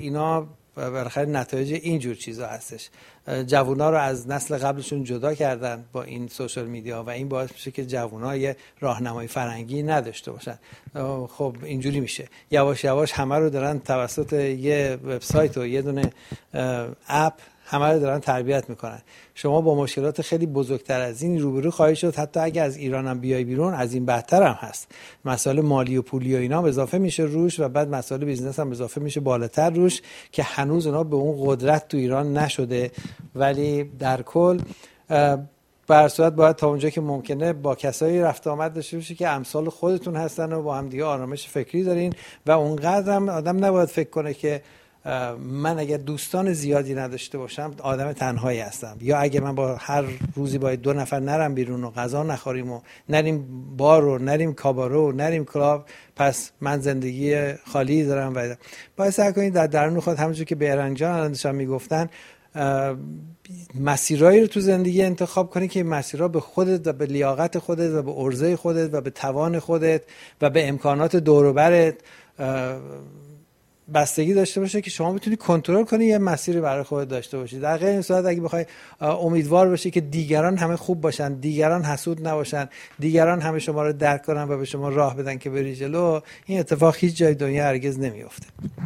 اینا بالاخره نتایج اینجور چیزا هستش. جوونا رو از نسل قبلشون جدا کردن با این سوشال میدیا و این باعث میشه که جوونا یه راهنمای فرهنگی نداشته باشن. خب اینجوری میشه یواش یواش همه رو دارن توسط یه وبسایت و یه دونه اپ همه رو دارن تربیت میکنن. شما با مشکلات خیلی بزرگتر از این روبرو خواهید شد. حتی اگه از ایران هم بیای بیرون از این بدتر هم هست. مسائل مالی و پولی و اینا هم اضافه میشه روش و بعد مسائل بیزنس هم اضافه میشه بالاتر روش که هنوز اونا به اون قدرت تو ایران نشده. ولی در کل به هر صورت باید تا اونجا که ممکنه با کسایی رفت آمد داشته باشی که امثال خودتون هستن و با هم دیگه آرامش فکری دارین و اونقدر هم آدم نباید فکر کنه که من اگر دوستان زیادی نداشته باشم آدم تنهایی هستم، یا اگه من با هر روزی باید 2 نفر نرم بیرون و غذا نخوریم و نریم بار و نریم کابارو و نریم کلاب پس من زندگی خالی دارم. و باید سعی کنید در درون خود همونجور که بیرنگ جان الان داشتن میگفتن مسیرایی رو تو زندگی انتخاب کنی که مسیرها به خودت و به لیاقت خودت و به عرضه خودت و به توان خودت و به امکانات دور و برت بستگی داشته باشه که شما بتونی کنترل کنی یه مسیری برای خودت داشته باشی. در غیر این صورت اگه بخوای امیدوار باشی که دیگران همه خوب باشن، دیگران حسود نباشن، دیگران همه شما رو درک کنن و به شما راه بدن که بری جلو، این اتفاق هیچ جای دنیا هرگز نمیفته.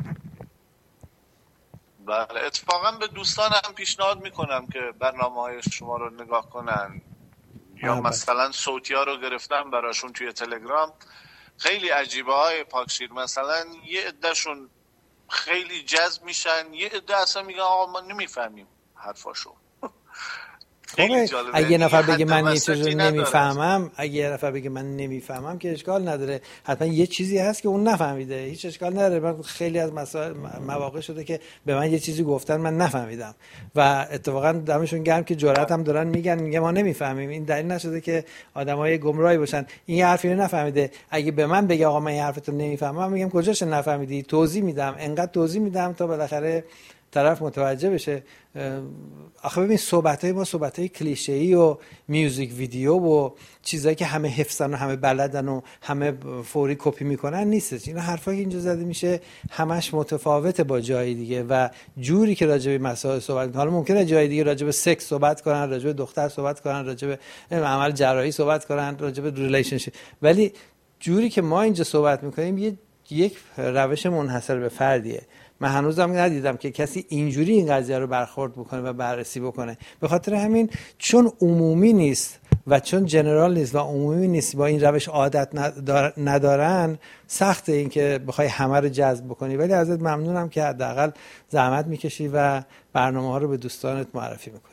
بله، اتفاقا به دوستانم پیشنهاد میکنم که برنامه‌های شما رو نگاه کنن یا مثلا صوتی ها رو گرفتم براشون توی تلگرام. خیلی عجیبه های پاکشیر، مثلا یه عدهشون خیلی جذب میشن، یه عده اصلا میگن آقا ما نمیفهمیم حرفاشو. اگه یه نفر بگه من یه چیزی نمیفهمم، اگه یه نفر بگه من نمیفهمم که اشکال نداره، حتما یه چیزی هست که اون نفهمیده، هیچ اشکال نداره. من خیلی از مسائل مواقع شده که به من یه چیزی گفتن من نفهمیدم و اتفاقا دمشون گرم که جرأتم دارن میگن ما نمیفهمیم. این دلیل نشده که آدمای گمراهی باشن. این یه حرفی رو نفهمیده، اگه به من بگه آقا من این حرفتو نمیفهمم، میگم کجاش نفهمیدی؟ توضیح میدم، انقدر توضیح میدم تا بالاخره طرف متوجه بشه. آخه ببین صحبت‌های ما صحبت‌های کلیشه‌ای و میوزیک ویدیو و چیزایی که همه حفظن و همه بلدن و همه فوری کپی میکنن نیست. این حرفایی که اینجا زده میشه همش متفاوته با جای دیگه و جوری که راجع به مسائل صحبت می‌کنن. حالا ممکنه جای دیگه راجع به سکس صحبت کنن، راجع به دختر صحبت کنن، راجع به عمل جراحی صحبت کنن، راجع به ریلیشنشیپ، ولی جوری که ما اینجا صحبت می‌کنیم یک روش منحصر به فردیه. من هنوزم ندیدم که کسی اینجوری این قضیه رو برخورد بکنه و بررسی بکنه. به خاطر همین چون عمومی نیست و چون جنرال نیست و عمومی نیست، با این روش عادت ندارن، سخته این که بخوای همه رو جذب بکنی. ولی ازت ممنونم که حداقل زحمت میکشی و برنامه‌ها رو به دوستانت معرفی میکنی.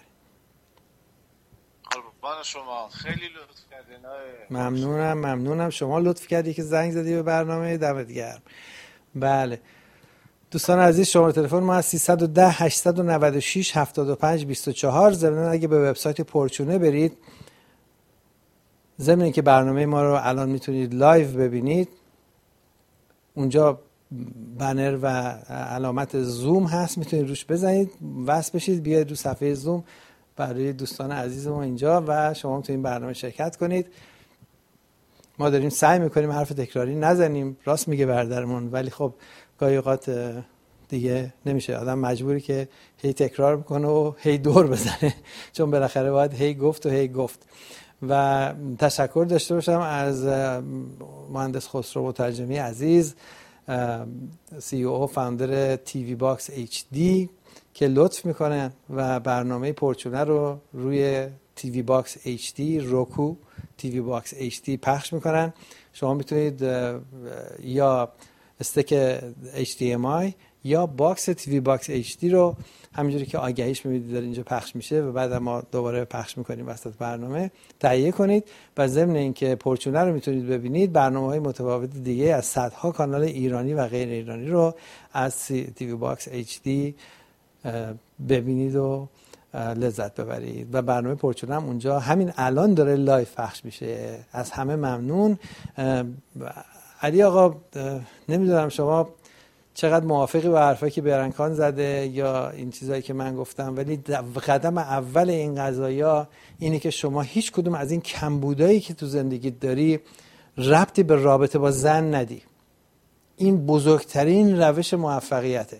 قربان شما، خیلی لطف کردین. ممنونم شما لطف کردی که زنگ زدی به برنامه. دمت گرم. بله دوستان عزیز، شماره تلفن ما از 310 896 75 24. ضمن اگه به وبسایت پورچونه برید، ضمن اینکه برنامه ما رو الان میتونید لایو ببینید، اونجا بنر و علامت زوم هست، میتونید روش بزنید، وصل بشید، بیاید رو صفحه زوم برای دوستان عزیز ما اینجا و شما تو این برنامه شرکت کنید. ما داریم سعی میکنیم حرف تکراری نزنیم، راست میگه برادرمون، ولی خب گاهی اوقات دیگه نمیشه، آدم مجبوری که هی تکرار بکنه و هی دور بزنه چون بالاخره باید هی گفت. و تشکر داشته باشم از مهندس خسرو مترجمی عزیز، CEO فاوندر تیوی باکس HD که لطف میکنن و برنامه پورچونه رو روی تیوی باکس HD روکو تیوی باکس HD پخش میکنن. شما میتونید یا استک HDMI یا باکس تیوی باکس HD رو همینجوری که آگهیش میبینید داره اینجا پخش میشه و بعد ما دوباره پخش میکنیم وسط برنامه، تهیه کنید و ضمن اینکه پورچونه رو میتونید ببینید، برنامه‌های متفاوت دیگه از صدها کانال ایرانی و غیر ایرانی رو از تیوی باکس HD ببینید و لذت ببرید. و برنامه پورچونه هم اونجا همین الان داره لایو پخش میشه. از همه ممنون. علی آقا نمیدونم شما چقدر موافقی با حرفایی که بیرنگ خان زده یا این چیزایی که من گفتم، ولی قدم اول این قضایا اینه که شما هیچ کدوم از این کمبودایی که تو زندگیت داری ربطی به رابطه با زن ندی. این بزرگترین روش موفقیته.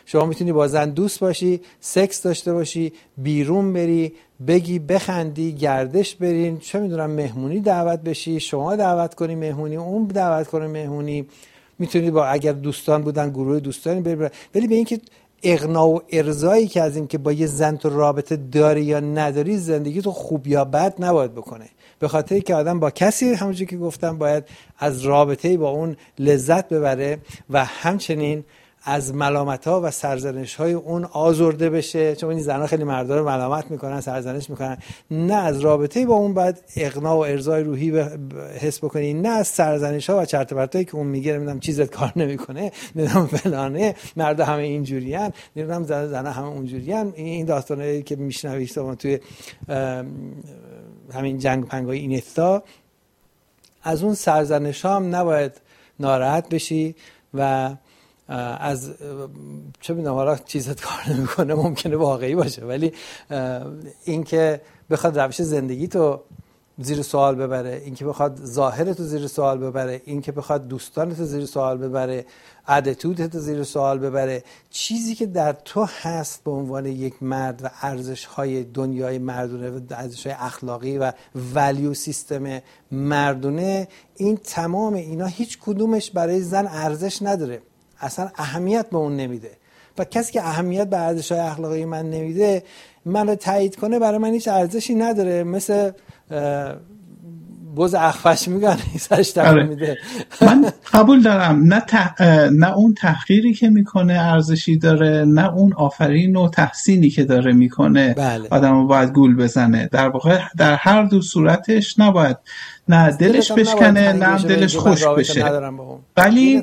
شما میتونی با زن دوست باشی، سکس داشته باشی، بیرون بری، بگی بخندی، گردش برین، چه میدونم مهمونی دعوت بشی، شما دعوت کنی مهمونی، اون دعوت کنه مهمونی، میتونید با اگر دوستان بودن گروه دوستانی بری. ولی به اینکه اغنا و ارضایی که از این که با یه زن تو رابطه داری یا نداری زندگی تو خوب یا بد نباید بکنه. به خاطر که آدم با کسی همونجوری که گفتم باید از رابطه با اون لذت ببره و همچنین از ملامت‌ها و سرزنش‌های اون آزرده بشه، چون این زن‌ها خیلی مردا رو ملامت میکنن، سرزنش میکنن. نه از رابطه با اون باید اغنا و ارضای روحی حس بکنی، نه از سرزنش‌ها و چرت و پرتایی که اون میگه، نمیدونم چیزت کار نمیکنه، نمیدونم فلانه، مردا همه اینجوریان، نمیدونم زن‌ها همه اونجوریان. این داستانایی که میشنوی شما توی همین جنگ پنگای اینستا، از اون سرزنش‌ها هم نباید ناراحت بشی و از چه میدونم حالا چیزت کار نمیکنه ممکنه واقعی باشه، ولی این که بخواد روش زندگی تو زیر سوال ببره، این که بخواد ظاهرت رو زیر سوال ببره، این که بخواد دوستانت رو زیر سوال ببره، اتیتودت رو زیر سوال ببره، چیزی که در تو هست به عنوان یک مرد و ارزش‌های دنیای مردونه و ارزش‌های اخلاقی و ولیو سیستم مردونه، این تمام اینا هیچ کدومش برای زن ارزش نداره، اصلا اهمیت به اون نمیده. و کسی که اهمیت به ارزش‌های اخلاقی من نمیده، منو تایید کنه برای من هیچ ارزشی نداره. مثل بز اخفش میگن سرش تکون میده. من قبول دارم نه اون تحقیری که میکنه ارزشی داره، نه اون آفرین و تحسینی که داره میکنه. بله. آدمو باید گول بزنه. در واقع در هر دو صورتش نباید نه دلش بشکنه نه دلش خوش بشه. ولی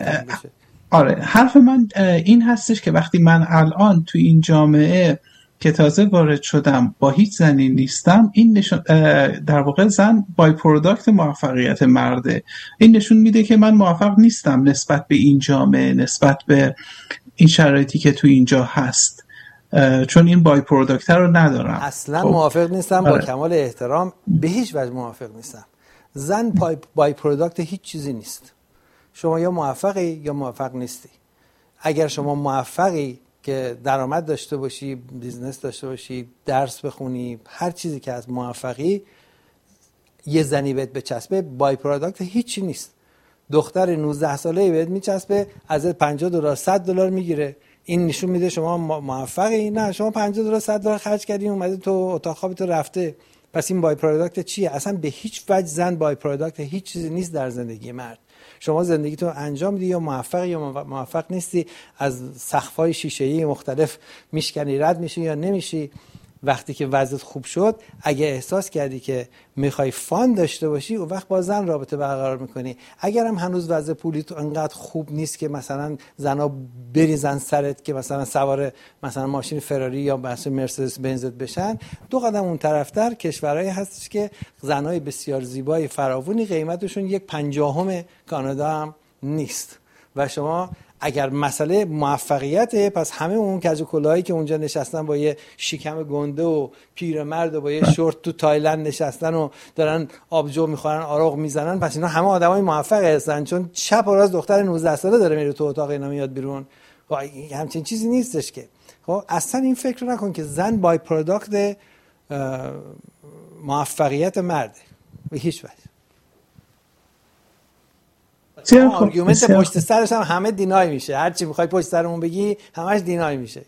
آره حرف من این هستش که وقتی من الان تو این جامعه که تازه وارد شدم با هیچ زنی نیستم، این نشون در واقع زن بای پروداکت موفقیت مرده. این نشون میده که من موفق نیستم نسبت به این جامعه، نسبت به این شرایطی که تو اینجا هست، چون این بای پروداکت رو ندارم. اصلا موافق نیستم. با کمال احترام به هیچ وجه موافق نیستم. زن بای پروداکت هیچ چیزی نیست. شما یا موفقی یا موفق نیستی. اگر شما موفقی که درآمد داشته باشی، بیزنس داشته باشی، درس بخونی، هر چیزی که از موفقی یه زنی بهت بچسبه، بای پروداکت هیچی نیست. دختر 19 ساله‌ای بهت میچسبه، ازت $50 $100 میگیره، این نشون میده شما موفقی؟ نه، شما $50 $100 خرج کردی اومده تو اتاق خوابت رفته. پس این بای پروداکت چیه؟ اصلا به هیچ وجه زن بای پروداکت هیچ چیزی نیست در زندگی مرد. شما زندگیتو انجام میدی، یا موفقی یا موفق نیستی، از سقف‌های شیشه‌ای مختلف میشکنی، رد میشی یا نمیشی. وقتی که وضعیت خوب شد، اگه احساس کردی که میخوای فان داشته باشی، اون وقت با زن رابطه برقرار میکنی. اگر هم هنوز وضع پولی تو انقدر خوب نیست که مثلا زنا بریزن سرت که مثلا سوار مثلا ماشین فراری یا مرسدس بنزت بشن، دو قدم اون طرفتر کشورهایی هستش که زنای بسیار زیبای فراوونی قیمتشون 1/50 کانادا هم نیست. و شما اگر مسئله موفقیته، پس همه اون کج و کلاهایی که اونجا نشستن با یه شکم گنده و پیرمرد و با یه شورت تو تایلند نشستن و دارن آبجو میخورن، آروغ میزنن، پس اینا همه آدمای موفق هستن، چون چپ و راست دختر 19 ساله داره میره تو اتاق اینا میاد بیرون. همچین چیزی نیستش که. خب اصلا این فکر رو نکن که زن بای پروداکت موفقیت مرده به هیچ وجه. آرگومنت پشت سرش هم همه دینای میشه. هر چی میخوای پشت سرمون بگی همش دینای میشه.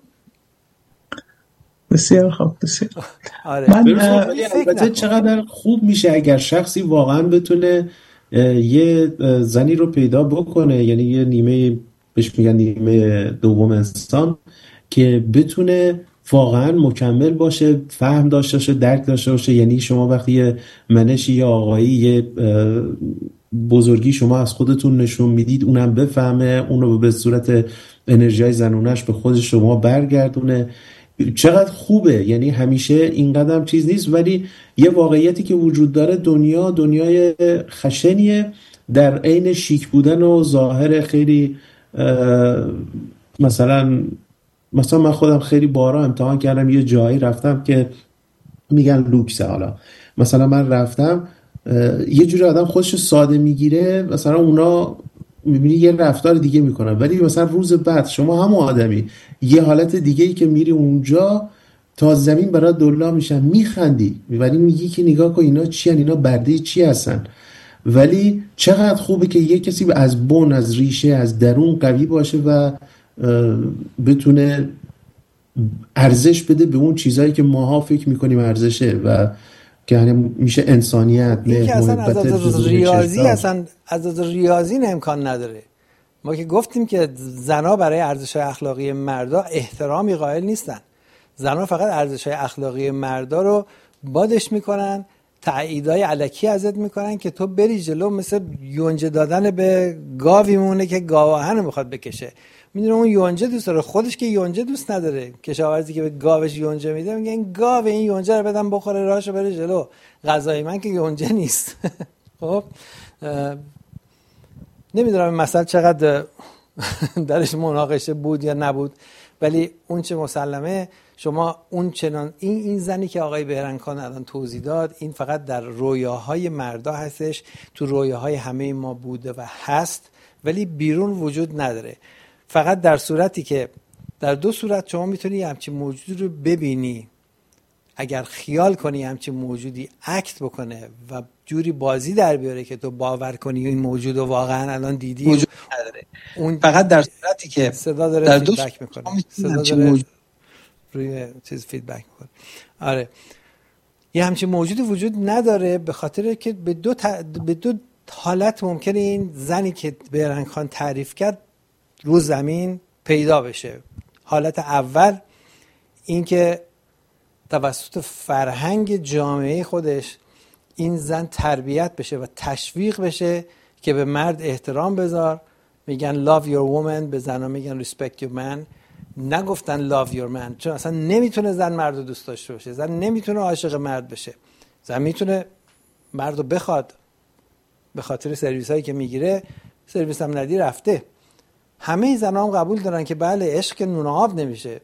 بسیار خوب، بسیار. آره. من البته چقدر خوب میشه اگر شخصی واقعا بتونه یه زنی رو پیدا بکنه، یعنی یه نیمه، بهش میگن نیمه دوم انسان، که بتونه واقعا مکمل باشه، فهم داشته باشه، درک داشته باشه. یعنی شما وقتی یه منشی یا آقایی یه بزرگی شما از خودتون نشون میدید، اونم بفهمه، اونو به صورت انرژیای زنونش به خود شما برگردونه. چقدر خوبه. یعنی همیشه این قدم چیز نیست، ولی یه واقعیتی که وجود داره، دنیای خشنیه در عین شیک بودن و ظاهر خیلی مثلا من خودم خیلی بارا امتحان کردم، یه جایی رفتم که میگن لوکسه. حالا مثلا من رفتم، یه جوری آدم خودش ساده میگیره، مثلا اونا میبینی یه رفتار دیگه میکنن، ولی مثلا روز بعد شما هم آدمی یه حالت دیگه ای که میری اونجا تا زمین برات دلا میشن، میخندی، ولی میگی که نگاه کن اینا چی هن؟ اینا برده چی هستن؟ ولی چقدر خوبه که یه کسی از بن، از ریشه، از درون قوی باشه و بتونه ارزش بده به اون چیزایی که ماها فکر میکنیم ارزشه و که میشه انسانیت، این که اصلا از ریاضی از ریاضی امکان نداره. ما که گفتیم که زنا برای ارزش‌های اخلاقی مردا احترامی قائل نیستن. زنا فقط ارزش‌های اخلاقی مردا رو بادش میکنن، تاییدای الکی ازت میکنن که تو بری جلو، مثل یونجه دادن به گاوی مونه که گاواهن میخواد بکشه. میدونه اون یونجه دوست داره، خودش که یونجه دوست نداره. کشاورزی که به گاوش یونجه میده میگه این گاو این یونجه رو بدم بخوره راهشو بره جلو، غذای من که یونجه نیست. خب نمیدونم مثلا چقدر درش مناقشه بود یا نبود، ولی اون چه مسلمه شما اون چنان این زنی که آقای بهرنگخان الان توضیح داد، این فقط در رویاهای مردا هستش، تو رویاهای همه ما بوده و هست، ولی بیرون وجود نداره. فقط در صورتی که در دو صورت شما میتونی همچین موجودی رو ببینی، اگر خیال کنی همچین موجودی اکت بکنه و جوری بازی در بیاره که تو باور کنی این موجود رو واقعا الان دیدی، وجود نداره. اون فقط در صورتی که صدا داره در فیدبک میکنه، صدا داره روی چیز فیدبک میکنه. آره یه همچین موجودی وجود نداره، به خاطر که به دو حالت ممکنه این زنی که بهرنگخان تعریف کرد رو زمین پیدا بشه. حالت اول این که توسط فرهنگ جامعه خودش این زن تربیت بشه و تشویق بشه که به مرد احترام بذار، میگن love your woman، به زنها میگن respect your man، نگفتن love your man، چون اصلا نمیتونه زن مرد رو دوست داشته باشه، زن نمیتونه عاشق مرد بشه، زن میتونه مرد رو بخواد، به خاطر سرویس هایی که میگیره، سرویس هم ندی رفته. همه زنها هم قبول دارن که بله عشق که نون آب نمیشه،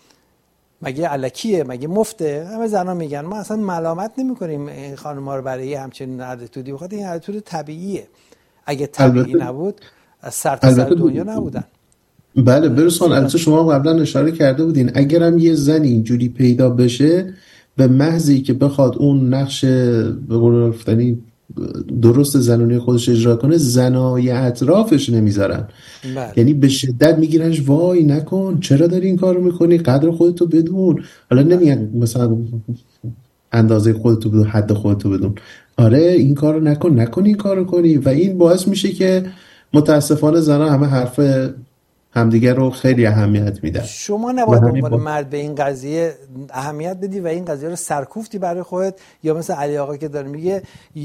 مگه الکیه، مگه مفته. همه زنها میگن ما اصلا ملامت نمیکنیم این خانم‌ها رو برای همچین اتیتودی، بخاطر این اتیتود طبیعیه. اگه طبیعی نبود از سر تا سر دنیا نبودن. بله برسون. البته شما قبلا اشاره کرده بودین اگرم یه زن اینجوری پیدا بشه، به محضی که بخواد اون نقش به قول گفتنی درست زنانه خودش اجرا کنه، زنای اطرافش نمیذارن. یعنی به شدت میگیرنش، وای نکن، چرا داری این کارو میکنی، قدر خودتو بدون. حالا نمیگن مثلا اندازه خودتو بدون، حد خودتو بدون، آره این کارو نکن این کارو کنی. و این باعث میشه که متاسفانه زنها همه حرف همدیگر رو خیلی اهمیت میدن. شما نباید عنوان مرد به این قضیه اهمیت بدی و این قضیه رو سرکوفتی برای خودت، یا مثل علی آقا که داره میگه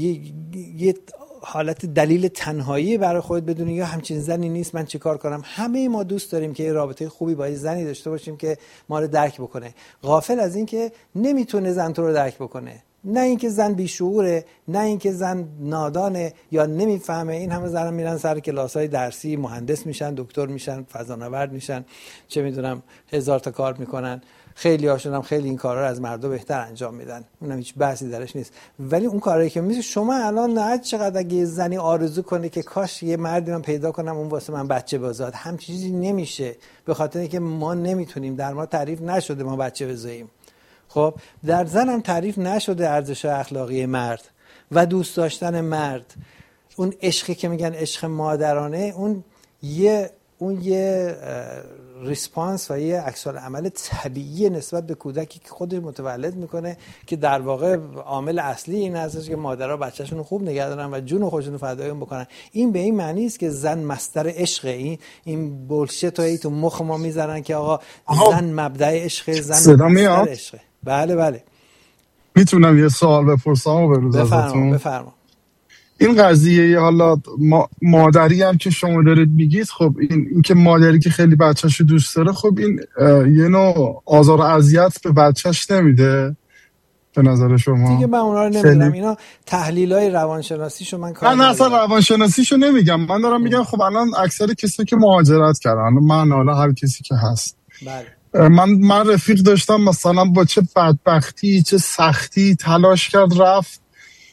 یه حالت دلیل تنهایی برای خودت بدونی یا همچین زنی نیست من چیکار کنم. همه ما دوست داریم که یه رابطه خوبی با یه زنی داشته باشیم که ما رو درک بکنه، غافل از این که نمیتونه زن تو رو درک بکنه. نه اینکه زن بیشعوره، نه اینکه زن نادانه یا نمیفهمه. این همه زنان میرن سر کلاسای درسی، مهندس میشن، دکتر میشن، فضانورد میشن، چه میدونم 1000 تا کار میکنن. خیلی هاشون هم خیلی این کارا رو از مردا بهتر انجام میدن، اونم هیچ بحثی درش نیست. ولی اون کارایی که میشه شما الان نه چقدر اگه زنی آرزو کنه که کاش یه مردی من پیدا کنم اون واسه من بچه بزاد، هم چیزی نمیشه، به خاطر اینکه ما نمیتونیم، در ما تعریف نشده ما بچه بزاییم. خب در زن هم تعریف نشده ارزش اخلاقی مرد و دوست داشتن مرد. اون عشقی که میگن عشق مادرانه، اون یه ریسپانس و یه عکس العمل طبیعی نسبت به کودکی که خودش متولد میکنه، که در واقع عامل اصلی این هستش که مادرها بچه‌شون رو خوب نگه دارن و جون خودشون رو فدای اون بکنن. این به این معنی است که زن مصدر عشقه. این بولشت هایی تو مخ ما میذارن که آقا زن مبدأ عشق، زن مصدر عشقه. بله میتونم یه سوال بپرسم و بروز ازتون؟ بفرما. این قضیه حالا مادری هم که شما دارید میگید، خب این که مادری که خیلی بچه‌شو دوست داره، خب این یه نوع آزار و اذیت به بچه‌ش نمیده به نظر شما؟ دیگه من اونا رو نمیدونم، اینا تحلیلای روانشناسیشو من کار من اصلا روانشناسیشو نمیگم، من دارم میگم خب الان اکثر کسی که مهاجرت کردن، من حالا هر کسی که هست، بله من رفیق داشتم مثلا با چه بدبختی چه سختی تلاش کرد رفت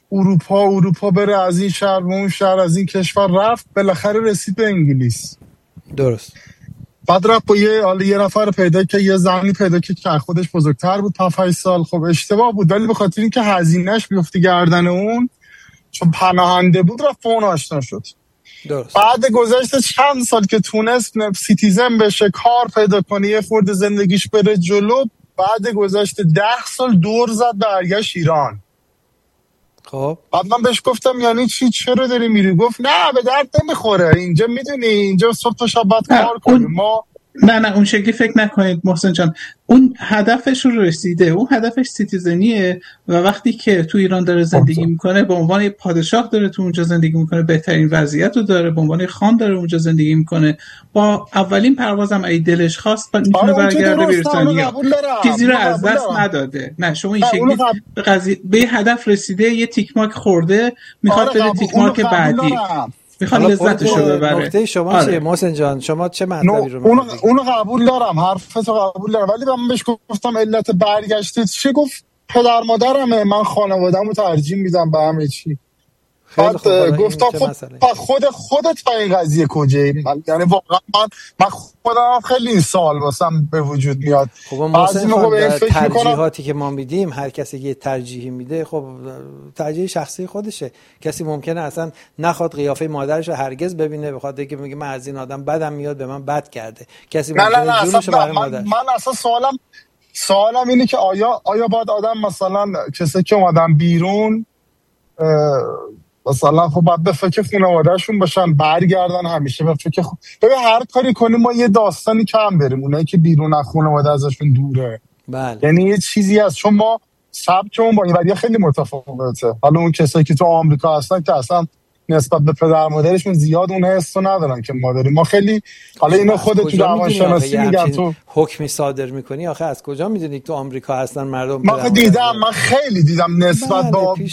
اروپا بره، از این شهر به اون شهر، از این کشور رفت، بالاخره رسید به انگلیس. درست. بعد رفت با یه نفر پیدا که یه زنی پیدا که خودش بزرگتر بود 5 سال. خب اشتباه بود، ولی به خاطر اینکه هزینه‌اش میفته گردن اون، چون پناهنده بود، رفت با اون آشنا شد. درست. بعد گذشته چند سال که تونست سیتیزن بشه، کار پیدا کنه، یه خورده زندگیش بره جلو، بعد گذشته 10 سال دور زد برگشت ایران. خب بعد من بهش گفتم یعنی چی، چرا داری میری؟ گفت نه به درد نمیخوره، اینجا میدونی اینجا صبح تا شب باید کار کنیم ما. نه اون شکلی فکر نکنید محسن جان، اون هدفش رو رسیده، اون هدفش سیتیزنیه و وقتی که تو ایران داره زندگی میکنه به عنوان پادشاه داره تو اونجا زندگی میکنه، بهترین وضعیت رو داره، به عنوان خان داره اونجا زندگی میکنه، با اولین پروازم ای دلش خواست میتونه برگرده بریتانیا، چیزی رو از دست نداده. نه شما این شکلی به قضیه به هدف رسیده، یه تیک مارک خورده، میخواد بره تیک مارک بعدی، میخواد لذتشو ببره. نکته شما چیه محسن جان؟ شما چه مطلبی رو میگید؟ اونو قبول دارم، حرفتو قبول دارم، ولی من بهش گفتم علت برگشته چی؟ گفت پدر مادرمه، من خانواده‌مو ترجیح میدم به همه چی. بعد گفتم خودت با این قضیه کجایی؟ یعنی واقعا من خودم خیلی این سوال واسم به وجود میاد. خب مثلا ترجیحاتی که ما میدیم، هر کسی یه ترجیحی میده، خب ترجیح شخصی خودشه. کسی ممکنه اصلا نخواد قیافه مادرش رو هرگز ببینه، بخاطر اینکه میگه من از این آدم بدم میاد، به من بد کرده. کسی ممکنه جونشو برای مادرش. من اصلا سوالم اینه که آیا باید آدم مثلا کسی که اومدن بیرون مثلا خب باید به فکر خانواده‌شون باشن، برگردن همیشه به فکر ببین هر کاری کنیم ما یه داستانی کم بریم، اونایی که بیرون از خانواده ازشون دوره. بله. یعنی یه چیزی هست، چون ما سبکمون با این خیلی متفاوته. حالا اون کسایی که تو آمریکا هستن که اصلا نسبت به پدر مادرشون زیاد اون حسو ندارن که ما داریم. ما خیلی حالا اینو خودت تو روانشناسی میگن، تو حکمی صادر میکنی، آخه از کجا میدونی تو آمریکا هستن مردم؟ من خیلی دیدم نسبت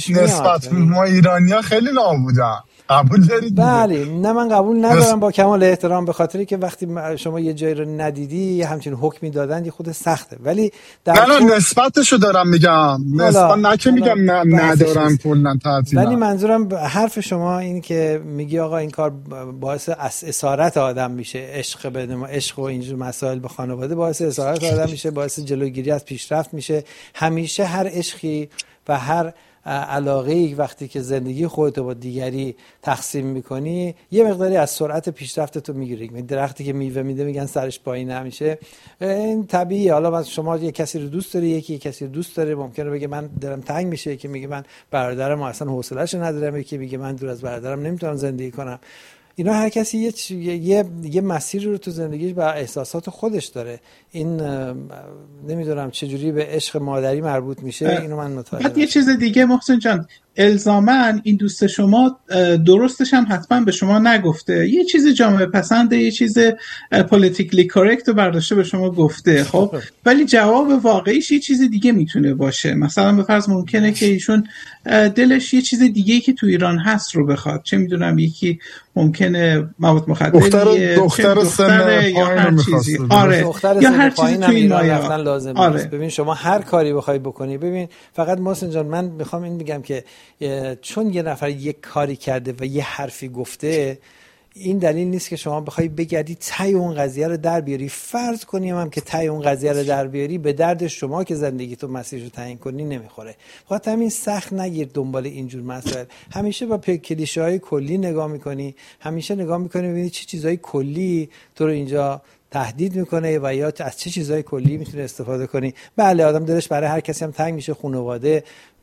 ما ایرانی‌ها خیلی نابودن. قبول دارید؟ بله. نه من قبول ندارم با کمال احترام، به خاطری که وقتی شما یه جایی رو ندیدی یه همچین حکمی دادن یه خود سخته. ولی نه نسبتشو دارم میگم، نسبت نه که میگم ندارم کلا تعطیل. ولی منظورم حرف شما این که میگی آقا این کار باعث اسارت آدم میشه، عشق به عشق و اینجور مسائل به خانواده باعث اسارت آدم میشه، باعث جلوگیری از پیشرفت میشه. همیشه هر عشقی و هر علاقه‌ای وقتی که زندگی خودت با دیگری تقسیم میکنی یه مقداری از سرعت پیشرفتت رو میگیری. درختی که میوه میده میگن سرش پایین نمیشه، این طبیعیه. حالا شما یه کسی رو دوست داری، یکی کسی رو دوست داره، ممکنه بگه من دلم تنگ میشه، یکی میگه من برادرم اصلا حوصله‌اش ندارم، یکی میگه من دور از برادرم نمیتونم زندگی کنم. اینا هر کسی یه مسیری رو تو زندگیش و احساسات خودش داره. این نمیدونم چجوری به عشق مادری مربوط میشه، اینو من متوجه نمیشم. یه چیز دیگه محسن جان، الزاماً این دوست شما درستش هم حتما به شما نگفته، یه چیز جامعه پسنده، یه چیز پولیتیکلی کورکت رو برداشته به شما گفته، خب ولی جواب واقعیش یه چیز دیگه میتونه باشه. مثلا به فرض ممکنه که ایشون دلش یه چیز دیگه که تو ایران هست رو بخواد، چه میدونم یکی ممکنه مواد مخدریه، دختر یا هر چیزی، آره یا هر چیزی تو این رفتن لازم نیست. ببین شما هر کاری بخوای بکنی، ببین فقط محسن جان من میخوام این بگم که چون یه نفر یه کاری کرده و یه حرفی گفته، این دلیل نیست که شما بخوای بگردی ته اون قضیه رو در بیاری. فرض کنیم هم که ته اون قضیه رو در بیاری، به درد شما که زندگی تو مسیر رو تعیین کنی نمیخوره. فقط همین سخت نگیر دنبال اینجور مسائل. همیشه با کلیشه‌های کلی نگاه میکنی، همیشه نگاه میکنی ببینی چه چیزای کلی تو رو اینجا تهدید میکنه و یا از چه چیزای کلی میتونه استفاده کنی. بله آدم دلش برای هر کسی هم تنگ میشه، خانواده،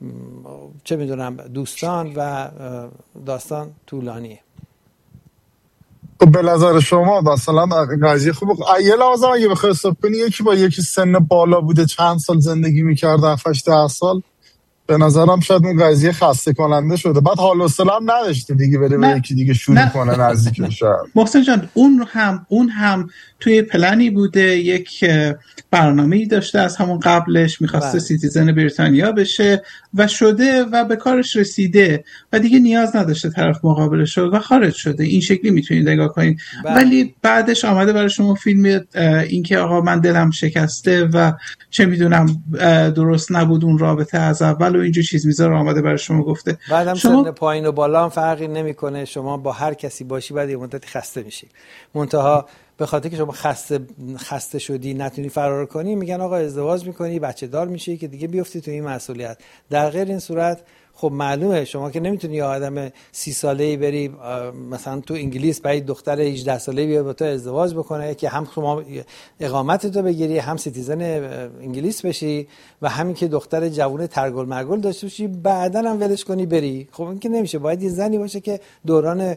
چه میدونم دوستان و داستان طولانیه. به نظر شما مثلا قضیه خوبه یه لحظه اگه بخوای حساب کنی یکی با یکی سن بالا بوده چند سال زندگی میکرده 7-8 سال، به نظرم شاید اون قضیه خسته کننده شده، بعد حال و حوصله هم نداشته دیگه بره به یکی دیگه شروع کنه نزدیک شد. محسن جان اون هم توی پلنی بوده، یک برنامه‌ای داشته از همون قبلش، می‌خواسته سیتیزن بریتانیا بشه و شده و به کارش رسیده و دیگه نیاز نداشته طرف مقابلش و خارج شده. این شکلی میتونید نگاه کنید. ولی بعدش آمده برای شما فیلم این که آقا من دلم شکسته و چه میدونم درست نبود اون رابطه از اول و اینجور چیز میذاره آمده برای شما گفته. بعدم سن پایین و بالا هم فرقی نمیکنه، شما با هر کسی باشی بعد یه مدتی خسته میشی. منتها به خاطر که شما خسته شدی نتونی فرار کنی، میگن آقا ازدواج میکنی بچه دار میشی که دیگه بیفتی تو این مسئولیت. در غیر این صورت خب معلومه شما که نمیتونی یه آدم 30 ساله‌ای بری مثلا تو انگلیس برای دختر 18 ساله‌ای بیاد با تو ازدواج بکنه که هم شما اقامت تو بگیری، هم سیتیزن انگلیس بشی و همین که دختر جوون ترگل مرگل داشته باشی بعداً هم ولش کنی بری. خب این که نمیشه، باید یه زنی باشه که دوران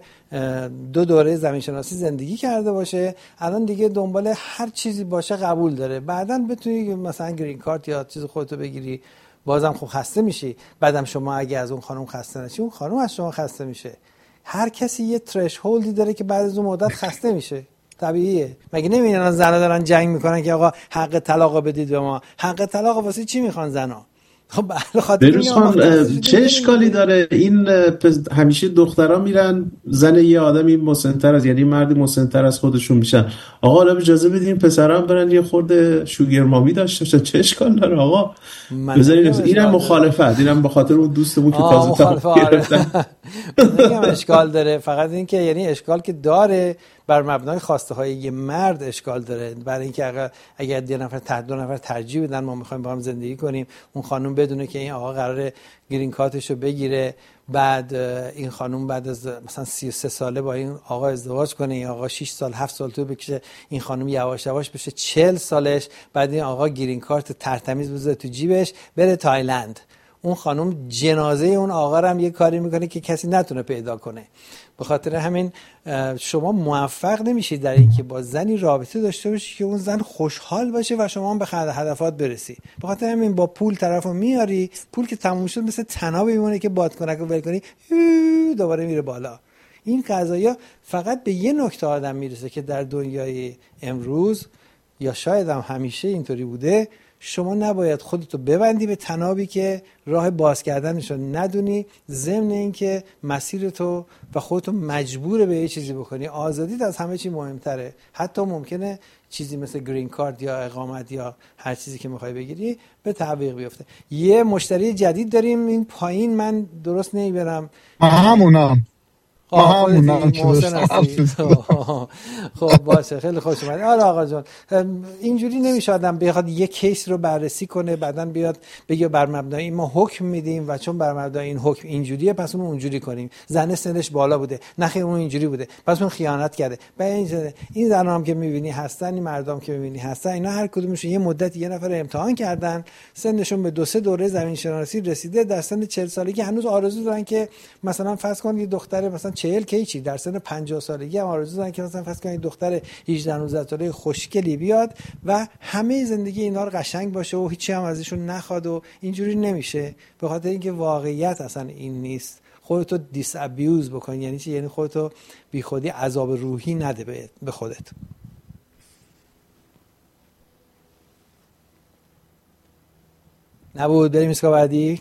2 دوره زمین شناسی زندگی کرده باشه، الان دیگه دنبال هر چیزی باشه قبول داره، بعداً بتونی مثلا گرین کارت یا چیز خودتو بگیری. بازم خب خسته میشی. بعدم شما اگه از اون خانم خسته نشی، اون خانم از شما خسته میشه. هر کسی یه ترشهولدی داره که بعد از اون مدت خسته میشه. طبیعیه. مگه نمیبینن زنا دارن جنگ میکنن که آقا حق طلاق بدید به ما؟ حق طلاق واسه چی میخوان زنا؟ خب به خاطر بروز خان چه اشکالی داره؟ این همیشه دخترها میرن زن یه آدمی مسن‌تر از، یعنی مردی مسن‌تر از خودشون میشن. آقا حالا اجازه بدین پسرا هم برن یه خورده شوگر مامی داشته باشن. چه اشکال داره آقا؟ بذارین اینم مخالفت، اینم به خاطر اون دوستمون که تازه طلاق گرفتن. نمیگم اشکال داره، فقط این که یعنی اشکال که داره بر مبنای خواسته های یه مرد اشکال داره. برای اینکه اگر 2 نفر ترجیح بدن ما میخوایم با هم زندگی کنیم، اون خانم بدونه که این آقا قراره گرین کارتشو بگیره، بعد این خانم بعد از مثلا 33 ساله با این آقا ازدواج کنه، این آقا 6 سال 7 سال تو بکشه، این خانم یواش یواش بشه 40 سالش، بعد این آقا گرین کارت ترتمیز بذاره تو جیبش بره تایلند. اون خانم جنازه اون آقا رو هم یه کاری میکنه که کسی نتونه پیدا کنه. به خاطر همین شما موفق نمیشید در این که با زنی رابطه داشته باشی که اون زن خوشحال باشه و شما هم به هدفات برسی. به خاطر همین با پول طرفو میاری، پول که تموم شد مثل طناب میمونه که بادکنک رو ول کنی دوباره میره بالا. این قضایا فقط به یه نکته آدم میرسه که در دنیای امروز یا شاید هم همیشه اینطوری بوده، شما نباید خودتو ببندی به طنابی که راه باز کردنشو ندونی، ضمن اینکه مسیرتو و خودتو مجبور به یه چیزی بکنی. آزادیت از همه چی مهمتره. حتی ممکنه چیزی مثل گرین کارت یا اقامت یا هر چیزی که میخوای بگیری به تعویق بیفته. یه مشتری جدید داریم این پایین، من درست نمیبرم. همونم خب باشه، خیلی خوش اومدید. آره آقا جان، اینجوری نمیشه آدم بخواد یک کیس رو بررسی کنه بعدن بیاد بگه بر مبنای این ما حکم میدیم و چون بر مبنای این حکم اینجوریه پس اون اونجوری کنیم. زن سنش بالا بوده، نخیر اون اینجوری بوده پس اون خیانت کرده. این زنا هم که میبینی هستن، این مردام که میبینی هستن، اینا هر کدومشون یه مدت یه نفر امتحان کردن، سنشون به 2-3 دوره زمین شناسی رسیده، در سن 40 سالگی هنوز آرزو دارن که مثلا فرض کن یه دختر مثلا 40 کی در سن 50 سالگی هم آرزو دارن که مثلا فرض کنید دختر 18-19 ساله خوشگلی بیاد و همه زندگی اینا رو قشنگ باشه و هیچی هم ازشون نخواد و اینجوری نمیشه. به خاطر اینکه واقعیت اصلا این نیست. خودتو دیس ابیوز بکن. یعنی چی؟ یعنی خودتو بی خودی عذاب روحی نده به خودت. نبود بریم اسکا بعدی.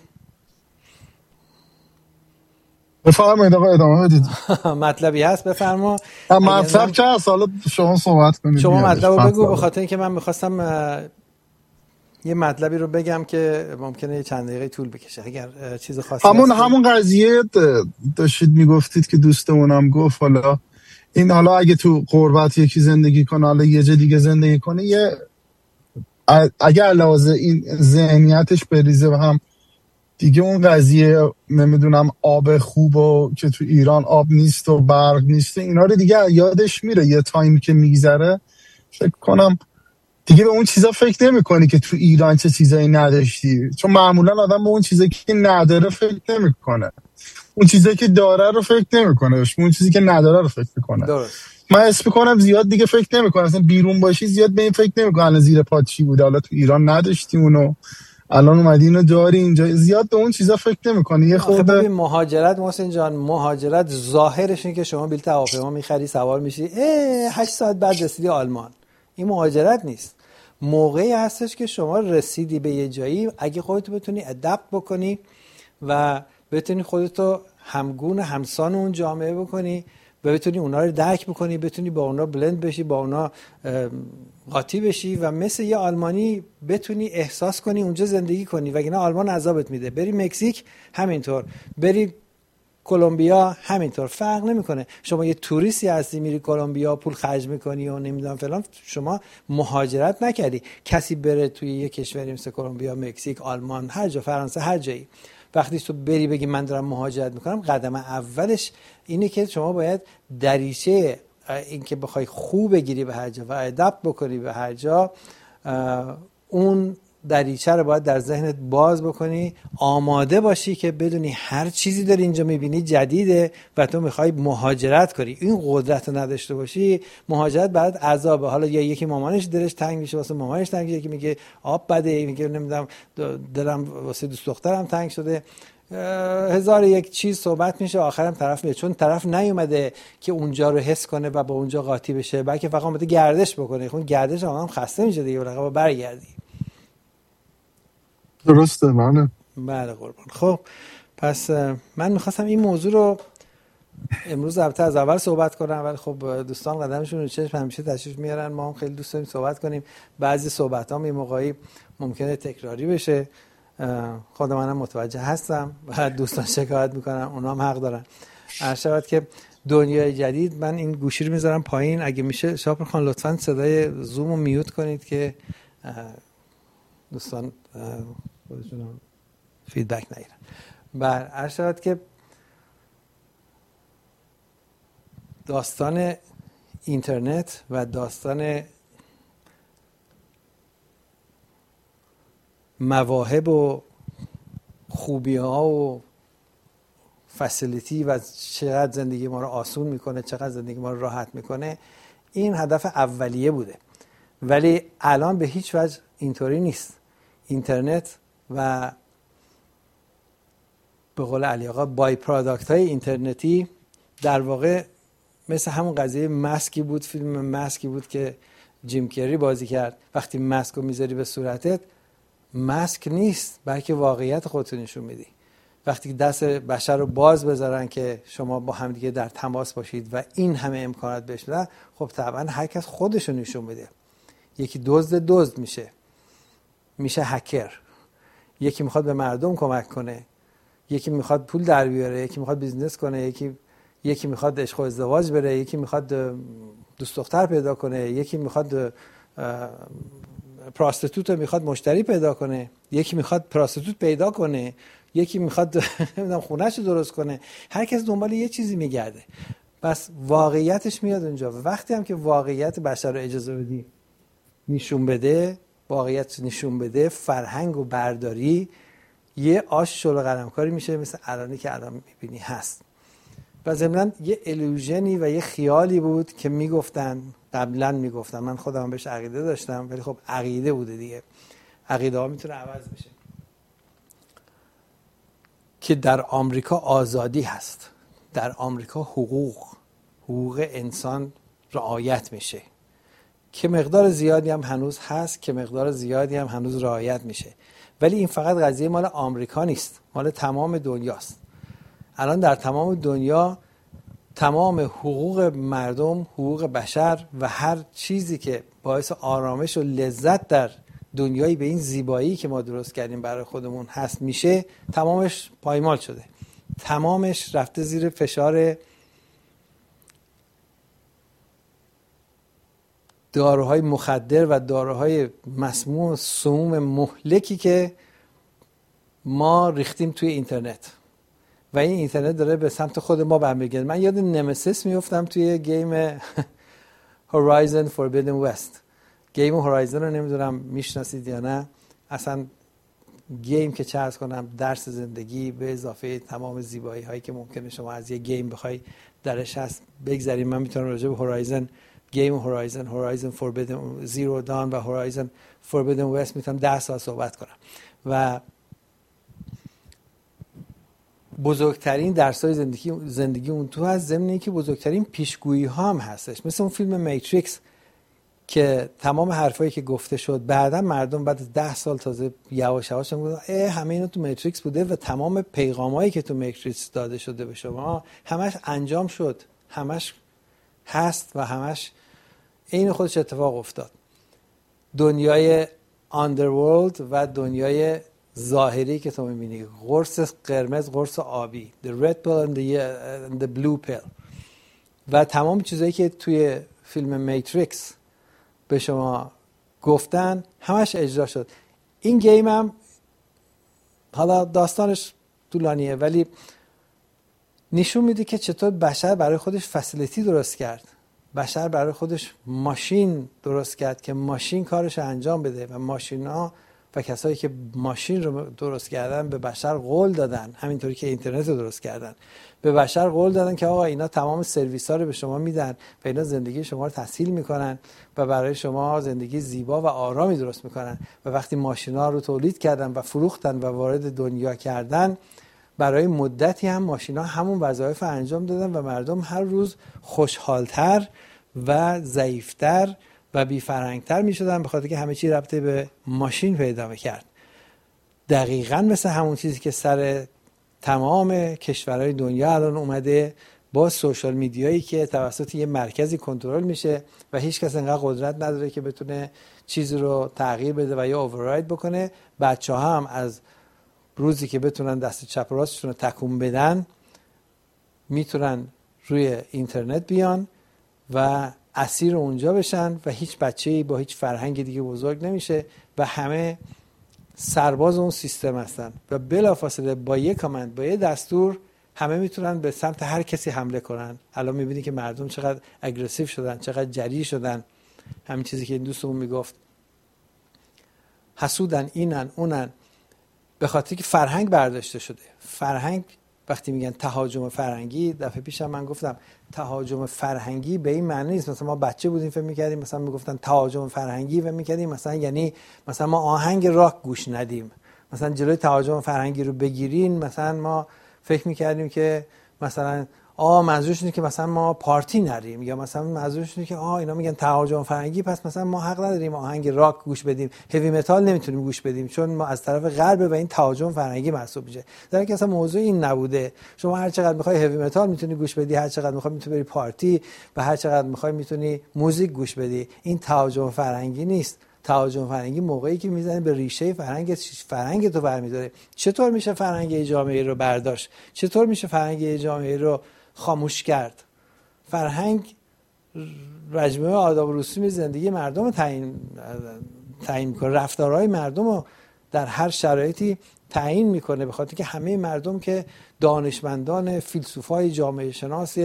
بفرمایید آقا ادامه بدید. مطلبی هست بفرما. مطلب چه هست؟ حالا شما صحبت کنید. شما مطلب رو بگو، به خاطر اینکه من میخواستم یه مطلبی رو بگم که ممکنه چند دقیقه طول بکشه اگر چیز خاصی همون قضیه داشتید میگفتید که دوستمونم گفت حالا این حالا اگه تو غربت یکی زندگی کنه حالا یه جا دیگه زندگی کنه، یه اگه علاوه این ذهنیتش بریزه و هم دیگه اون قضیه نمیدونم آب خوب و که تو ایران آب نیست و برق نیست اینا رو دیگه یادش میره. یه تایمی که میگذره فکر کنم دیگه به اون چیزا فکر نمی‌کنی که تو ایران چه چیزایی نداشتی، چون معمولا آدم به اون چیزایی که نداره فکر نمی‌کنه، اون چیزایی که داره رو فکر نمی‌کنه، اون چیزی که نداره رو فکر می‌کنه. من اسم می‌کنم زیاد دیگه فکر نمی‌کنه، اصلا بیرون باشی زیاد به این فکر نمی‌کنه زیر پات چی بوده، حالا تو ایران نداشتی اونو الان اومدی اینو داری اینجا، زیاد به اون چیزا فکر نمی‌کنی. یه خورده ببین مهاجرت محسن جان، مهاجرت ظاهرش اینه که شما بلیط هواپیما می‌خری سوار میشی 8 ساعت بعد رسیدی آلمان. این مهاجرت نیست. موقعی هستش که شما رسیدی به یه جایی، اگه خودتو بتونی ادپت بکنی و بتونی خودتو همگون همسان اون جامعه بکنی، و بتونی اونا رو درک بکنی، بتونی با اونا بلند بشی، با اونا قاطی بشی و مثل یه آلمانی بتونی احساس کنی اونجا زندگی کنی، وگرنه آلمان عذابت میده. بری مکزیک همینطور، بری کلمبیا همینطور، فرق نمیکنه. شما یه توریستی هستی میری کلمبیا پول خرج میکنی و نمیدونم فلان، شما مهاجرت نکردی. کسی بره توی یه کشوری مثل کلمبیا، مکزیک، آلمان، هر جا، فرانسه، هر جایی، وقتی تو بری بگی من دارم مهاجرت میکنم، قدم اولش اینه که شما باید دریچه این که بخوای خوب بگیری به هر جا و ادپت بکنی به هر جا، اون دریچه رو باید در ذهنت باز بکنی، آماده باشی که بدونی هر چیزی داری اینجا میبینی جدیده و تو میخوای مهاجرت کنی. این قدرت رو نداشته باشی، مهاجرت برات عذابه. حالا یا یکی مامانش دلش تنگ میشه واسه مامانش تنگ میشه، یکی میگه آب بده، میگه نمیدونم دلم واسه دوست دخترم تنگ شده، هزار یک چیز صحبت میشه، آخرم طرف میاد، چون طرف نیومده که اونجا رو حس کنه و با اونجا قاطی بشه، بلکه فقط اومده گردش بکنه. خون گردش هم خسته میشه دیگه، بالاخره برگردی. درسته منه. بله قربان. خب پس من میخواستم این موضوع رو امروز البته از اول صحبت کنم، ولی خب دوستان قدمشون رو چشم همیشه تشریف میارن، ما هم خیلی دوست داریم صحبت کنیم. بعضی صحبت ها یه موقعی ممکنه تکراری بشه، خود منم متوجه هستم و دوستان شکایت میکنن، اونا هم حق دارن. هر شود که دنیای جدید، من این گوشی رو میذارم پایین، اگه میشه شاپر خان لطفاً صدای زوم رو میوت کنید که دوستان خودشون فیدبک نگیرن. بر هر شود که داستان اینترنت و داستان مواهب و خوبی ها و فسیلیتی و چقدر زندگی ما رو آسون میکنه، چقدر زندگی ما رو راحت میکنه، این هدف اولیه بوده. ولی الان به هیچ وجه اینطوری نیست. اینترنت و به قول علی آقا بای پروداکت های اینترنتی در واقع مثل همون قضیه مسکی بود، فیلم مسکی بود که جیم کری بازی کرد. وقتی مسک رو میذاری به صورتت، مسک نیست بلکه واقعیت خودتو نشون میدی. وقتی دست بشر رو باز بذارن که شما با همدیگه در تماس باشید و این همه امکانات بهش بدن، خب طبعا هر کس خودشو نشون میده. یکی دزد میشه هکر، یکی میخواد به مردم کمک کنه، یکی میخواد پول در بیاره، یکی میخواد بیزنس کنه، یکی میخواد عشق و ازدواج بره، یکی میخواد دوست دختر پیدا کنه، یکی میخواد پراستیتوت میخواد مشتری پیدا کنه، یکی میخواد پراستیتوت پیدا کنه، یکی میخواد نمیدونم خونه‌شو درست کنه. هر کس دنبال یه چیزی میگرده. بس واقعیتش میاد اونجا. و وقتی هم که واقعیت بشر رو اجازه بدی نشون بده، واقعیت نشون بده، فرهنگ و برداری یه آش شل قلمکاری میشه، مثل الانی که الان میبینی هست. و ضمناً یه الوژنی و یه خیالی بود که میگفتن، قبلا میگفتن، من خودم بهش عقیده داشتم، ولی خب عقیده بوده دیگه، عقیده ها میتونه عوض بشه، که در آمریکا آزادی هست، در آمریکا حقوق انسان رعایت میشه، که مقدار زیادی هم هنوز هست، که مقدار زیادی هم هنوز رعایت میشه. ولی این فقط قضیه مال آمریکا نیست، مال تمام دنیاست. الان در تمام دنیا تمام حقوق مردم، حقوق بشر و هر چیزی که باعث آرامش و لذت در دنیایی به این زیبایی که ما درست کردیم برای خودمون هست میشه، تمامش پایمال شده، تمامش رفته زیر فشار داروهای مخدر و داروهای مسموم و سموم مهلکی که ما ریختیم توی اینترنت. و این اینترنت داره به سمت خود ما برمیگرده. من یاد نمسیس میافتم توی گیم هورایزن فوربیدن وست. گیم هورایزن رو نمیدونم میشناسید یا نه. اصلا گیم که چه عرض کنم، درس زندگی به اضافه تمام زیبایی هایی که ممکنه شما از یه گیم بخوای درش هست بگذاریم. من میتونم راجع به هورایزن، گیم هورایزن فوربیدن زیرو دان و هورایزن فوربیدن وست میتونم 10 ساعت صحبت کنم. و بزرگترین درس‌های زندگی اون تو هست، ضمن اینکه بزرگترین پیشگویی ها هم هستش. مثل اون فیلم میتریکس که تمام حرفایی که گفته شد بعدا مردم بعد از 10 سال تازه یواش یواش میگن همه اینا تو میتریکس بوده و تمام پیغامایی که تو میتریکس داده شده به شما همش انجام شد، همش هست و همش این خودش اتفاق افتاد. دنیای underworld و دنیای ظاهری که تو میبینی، قرص قرمز، قرص آبی، the red pill and the blue pill و تمام چیزایی که توی فیلم میتریکس به شما گفتن همش اجرا شد. این گیم هم حالا داستانش طولانیه ولی نشون میده که چطور بشر برای خودش فسیلیتی درست کرد، بشر برای خودش ماشین درست کرد که ماشین کارش انجام بده و ماشینا و کسایی که ماشین رو درست کردن به بشر قول دادن، همینطوری که اینترنت رو درست کردن به بشر قول دادن که آقا اینا تمام سرویس ها رو به شما میدن و اینا زندگی شما رو تسهیل میکنن و برای شما زندگی زیبا و آرامی درست میکنن. و وقتی ماشینا رو تولید کردن و فروختن و وارد دنیا کردن، برای مدتی هم ماشینا همون وظایف انجام دادن و مردم هر روز خوشحالتر و ضعیفتر و بی‌فرهنگ‌تر می‌شدن به خاطر که همه چی ربطی به ماشین پیدا می‌کرد. دقیقاً مثل همون چیزی که سر تمام کشورهای دنیا الان اومده با سوشال میدیایی که توسط یه مرکزی کنترل میشه و هیچ کس انقدر قدرت نداره که بتونه چیزی رو تغییر بده و یا اوورراید بکنه. بچه‌ها هم از روزی که بتونن دست چپ و راستشون رو تکون بدن میتونن روی اینترنت بیان و اسیر اونجا بشن و هیچ بچه‌ای با هیچ فرهنگ دیگه بزرگ نمیشه و همه سرباز اون سیستم هستن و بلافاصله با یک کامند، با یک دستور همه میتونن به سمت هر کسی حمله کنن. الان میبینی که مردم چقدر اگریسیو شدن، چقدر جری شدن. همین چیزی که این دوستمون میگفت، حسودن، اینن اونن، به خاطر که فرهنگ برداشته شده. فرهنگ وقتی میگن تهاجم فرهنگی، دفعه پیشم من گفتم تهاجم فرهنگی به این معنی نیست مثلا ما بچه بودیم فکر می‌کردیم مثلا میگفتن تهاجم فرهنگی و می‌کردیم مثلا یعنی مثلا ما آهنگ راک گوش ندیم، مثلا جلوی تهاجم فرهنگی رو بگیرین. مثلا ما فکر می‌کردیم که مثلا منظورش اینه که مثلا ما پارتی نریم، یا مثلا منظورش اینه که اینا میگن تهاجم فرهنگی پس مثلا ما حق نداریم آهنگ راک گوش بدیم، هیوی متال نمیتونیم گوش بدیم چون ما از طرف غرب و این تهاجم فرهنگی محسوب میشه. در حالی که اصلا موضوع این نبوده. شما هر چقدر میخوای هیوی متال میتونی گوش بدی، هر چقدر میخوای میتونی بری پارتی و هر چقدر میخوای میتونی موزیک گوش بدی. این تهاجم فرهنگی نیست. تهاجم فرهنگی موقعی که میزنه به ریشه فرهنگ تو برمی‌داره. چطور میشه فرهنگ جامعه رو برداشت؟ چطور میشه فرهنگ جامعه رو خاموش کرد؟ فرهنگ مجموعه آداب و رسوم زندگی مردم رو تعیین میکنه، رفتارهای مردم رو در هر شرایطی تعیین میکنه، به خاطر که همه مردم که دانشمندان، فیلسوفای جامعه شناس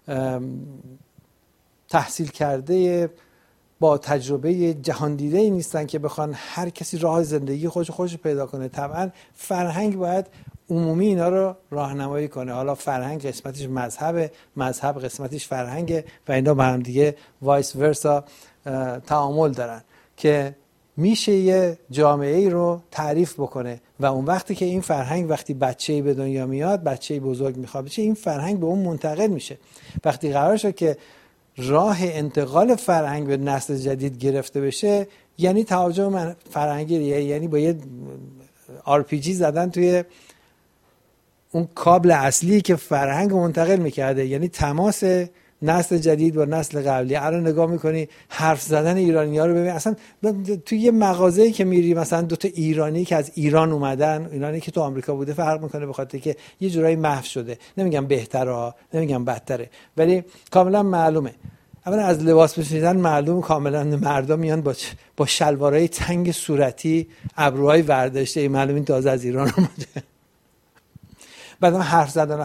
تحصیل کرده با تجربه جهان دیده ای نیستن که بخوان هر کسی راه زندگی خودش پیدا کنه. طبعا فرهنگ باید عمومی اینا رو راهنمایی کنه. حالا فرهنگ قسمتش مذهب قسمتش فرهنگه و اینا با هم دیگه وایس ورسا تعامل دارن که میشه یه جامعه رو تعریف بکنه و اون وقتی که این فرهنگ وقتی بچه‌ای به دنیا میاد، بچه‌ای بزرگ میخواد بشه، این فرهنگ به اون منتقل میشه. وقتی قرار شد که راه انتقال فرهنگ به نسل جدید گرفته بشه، یعنی تهاجم فرهنگی، یعنی با یه RPG زدن توی اون کابل اصلی که فرهنگ منتقل میکرده، یعنی تماس نسل جدید با نسل قبلی. الان نگاه میکنی حرف زدن ایرانی‌ها رو ببین، اصلا توی یه مغازه‌ای که میری مثلا دو تا ایرانی که از ایران اومدن، ایرانی که تو آمریکا بوده فرق میکنه به خاطر که یه جورایی محو شده. نمیگم بهتره، نمیگم بدتره، ولی کاملا معلومه. اولا از لباس پوشیدن معلوم کاملا مردم میان با شلوارای تنگ صورتی، ابروهای ورداشته، معلوم این تازه از ایران اومده. بعدم حرف زدن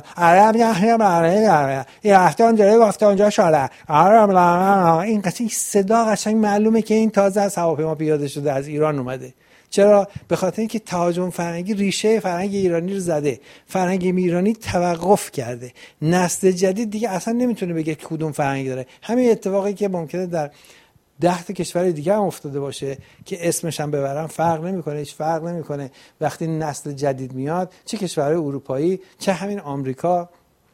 این رفته اونجا گفته اونجا شاله، این قشنگ صدا قشنگ معلومه که این تازه از هواپیما پیاده شده از ایران اومده. چرا؟ به خاطر اینکه تهاجم فرهنگی ریشه فرهنگ ایرانی رو زده، فرهنگ ایرانی توقف کرده، نسل جدید دیگه اصلا نمیتونه بگه کدوم فرهنگی داره. همین اتفاقی که ممکنه در 10 تا کشور دیگه هم افتاده باشه که اسمش هم ببرن فرق نمیکنه، هیچ فرق نمیکنه. وقتی نسل جدید میاد، چه کشورهای اروپایی چه همین آمریکا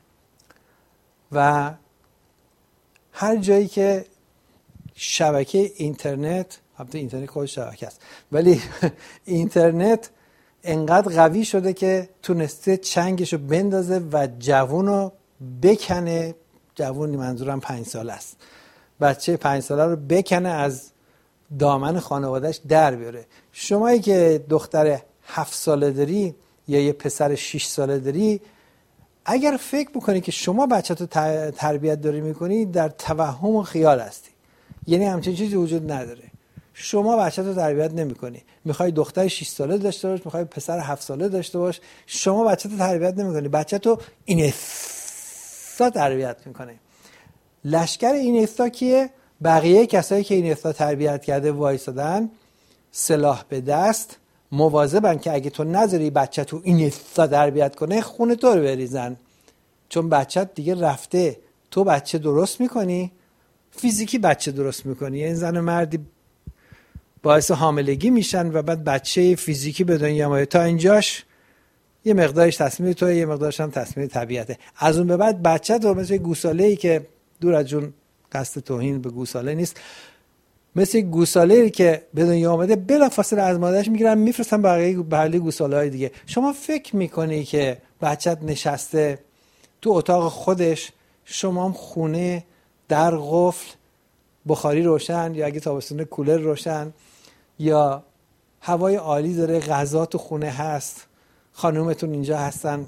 و هر جایی که شبکه اینترنت، البته اینترنت خودش شبکه است، ولی اینترنت انقدر قوی شده که تونسته چنگشو بندازه و جوونو بکنه جوونی، منظورم 5 ساله است، بچه 5 ساله رو بکنه از دامن خانوادهش در بیاره. شمایی که دختر 7 ساله داری یا یه پسر 6 ساله داری، اگر فکر بکنی که شما بچه‌تو تربیت داری میکنی، در توهم و خیال هستی. یعنی همچین چیزی وجود نداره. شما بچه‌تو تربیت نمیکنی. میخوای دختر 6 ساله داشته باش، میخوای پسر 7 ساله داشته باش، شما بچه‌تو تربیت نمیکنی. بچه‌تو اینستا تربیت میکنه. لشکر اینستا کیه؟ بقیه کسایی که اینستا تربیت کرده وایسادن، سلاح به دست، مواظبن که اگه تو نذاری بچه تو اینستا تربیت کنه، خون تو رو بریزن. چون بچه دیگه رفته، تو بچه درست میکنی، فیزیکی بچه درست میکنی. یعنی زن و مردی باعث حاملگی میشن و بعد بچه فیزیکی به دنیا میاد. تا اینجاش یه مقدارش تصمیم توه، یه مقدارش هم تصمیم طبیعته. از اون به بعد بچه تو مثل گوساله‌ای که دور از جون قصد توهین به گوساله نیست، مثل گوساله‌ای که به دنیا آمده بلافاصله از مادرش میگیرن میفرستن بقیه گوساله‌های دیگه. شما فکر میکنی که بچت نشسته تو اتاق خودش، شما هم خونه در قفل، بخاری روشن، یا اگه تابستون کولر روشن، یا هوای عالی داره، غذا تو خونه هست، خانومتون اینجا هستن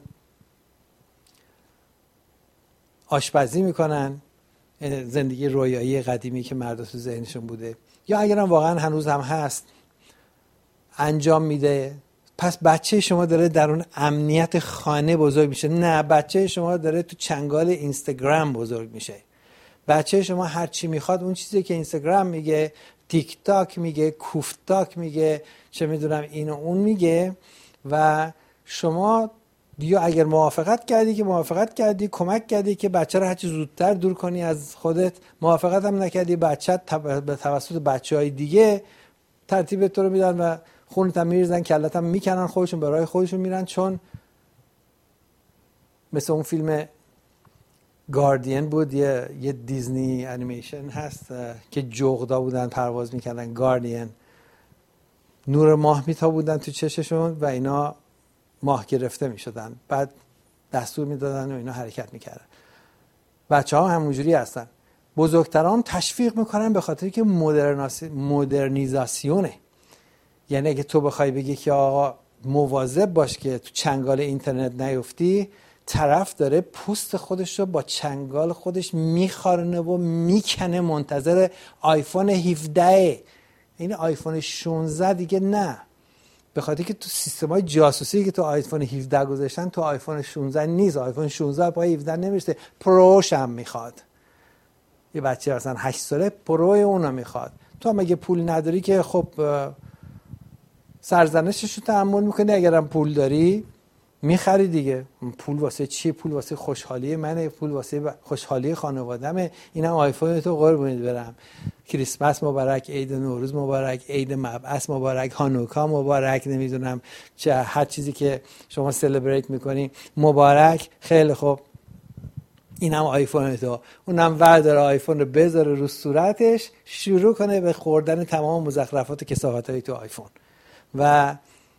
آشپزی میکنن، زندگی رویایی قدیمی که مردا تو ذهنشون بوده، یا اگرم واقعا هنوز هم هست انجام میده. پس بچه شما داره در اون امنیت خانه بزرگ میشه. نه، بچه شما داره تو چنگال اینستاگرام بزرگ میشه. بچه شما هر چی میخواد، اون چیزی که اینستاگرام میگه، تیک تاک میگه، کوفتاک میگه، چه میدونم این و اون میگه. و شما یا اگر موافقت کردی، کمک کردی که بچه رو هرچی زودتر دور کنی از خودت، موافقت هم نکردی، بچه به توسط بچه‌های دیگه ترتیب تو رو میدن و خونت هم میریزن، کلت هم میکنن، خودشون به راه خودشون میرن. چون مثل اون فیلم گاردین بود، یه دیزنی انیمیشن هست که جغدا بودن پرواز میکردن، گاردین، نور ماه میتابوندن تو چششون و اینا ماه گرفته میشدن، بعد دستور میدادن و اینا حرکت میکردن. بچه ها همونجوری هستن. بزرگتران تشویق میکنن به خاطر که مدرنیزاسیونه. یعنی اگه تو بخوای بگی که آقا مواظب باش که تو چنگال اینترنت نیفتی، طرف داره پوست خودش رو با چنگال خودش میخارنه و میکنه، منتظر آیفون 17. این آیفون 16 دیگه نه، به خاطر که تو سیستم‌های جاسوسی که تو آیفون 17 گذاشتن تو آیفون 16 نیست. آیفون 16 پای 17 نمیشه، پروش هم میخواد. یه بچه مثلا 8 ساله پرو اونو میخواد. تو هم اگه پول نداری که خب سرزنشش رو تحمل میکنی، اگرم پول داری میخری دیگه. پول واسه چیه؟ پول واسه خوشحالی منه، پول واسه خوشحالی خانوادمه. اینم آیفون تو قربونت برم. کریسمس مبارک، عید نوروز مبارک، عید مبعث مبارک، هانوکا مبارک، نمیدونم چه هر چیزی که شما سلبریت میکنی مبارک. خیلی خوب، اینم آیفون تو. اونم ورداره آیفون رو بذاره رو صورتش، شروع کنه به خوردن تمام مزخرفات و کثافت‌های تو آیفون. و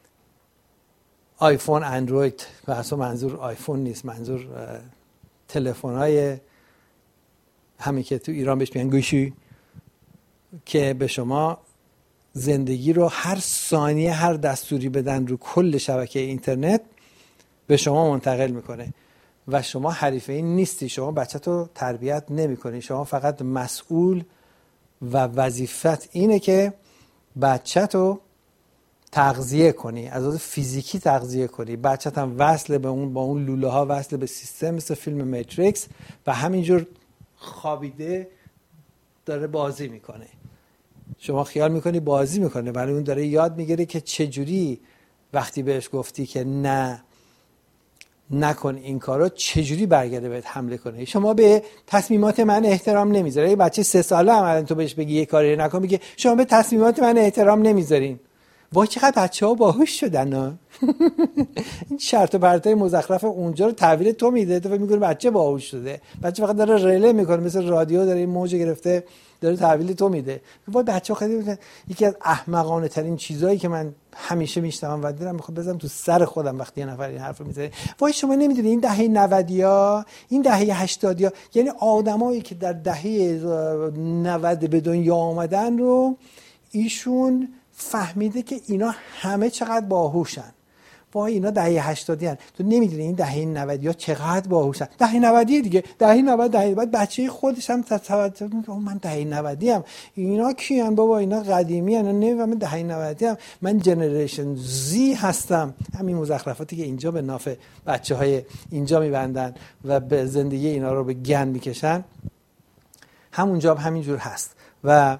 آیفون، اندروید، و اصلا منظور آیفون نیست، منظور تلفن‌های همین که تو ایران بهش میگن گوشی، که به شما زندگی رو هر ثانیه هر دستوری بدن رو کل شبکه اینترنت به شما منتقل میکنه و شما حریفه این نیستی. شما بچه‌تو تربیت نمی‌کنی، شما فقط مسئول و وظیفت اینه که بچه‌تو تغذیه کنی، از لحاظ فیزیکی تغذیه کنی. بچه‌ت هم وصل به اون، با اون لوله ها وصل به سیستم، مثل فیلم ماتریکس، و همینجور خوابیده داره بازی میکنه. شما خیال میکنی بازی میکنه، ولی اون داره یاد میگیره که چجوری وقتی بهش گفتی که نه نکن این کارو، چجوری برگرده بهت حمله کنه. شما به تصمیمات من احترام نمیذاری. یه بچه 3 ساله هم الان تو بهش بگی یه کاری نکن، میگه شما به تصمیمات من احترام نمیذارین. وای چقدر بچه‌ها باهوش شدن ها. این شرط و پرتای مزخرف اونجا رو تحویل تو میده، تو فکر می‌کنی بچه باهوش شده. بچه فقط داره رله میکنه، مثل رادیو داره این موج گرفته داره تحویل تو میده. وای بچه‌ها خیلی یکی از احمقانه ترین چیزایی که من همیشه میشنوم و دلم میخواد بزنم تو سر خودم وقتی یه نفر این حرفو میزنه. وای شما نمیدونید این دهه 90 این دهه 80 یعنی آدمایی که در دهه 90 به دنیا آمدن رو ایشون فهمیده که اینا همه چقدر باهوشن. وای اینا دهه 80 ان. تو نمیدونی این دهه 90 چقدر باهوشن. دهه 90 دیگه، دهه 90 بعد بچه خودش هم توجه میکنه من دهه 90 ام. اینا کیان بابا؟ اینا قدیمی ان. نمیفهمم دهه 90 ام. من جنریشن زی هستم. همین مزخرفاتی که اینجا به نافع بچهای اینجا میبندن و به زندگی اینا رو به گند میکشن همونجا همینجور هست. و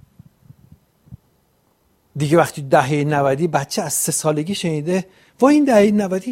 دیگه وقتی دهه 90 بچه از 3 سالگی شنیده وای این دهه 90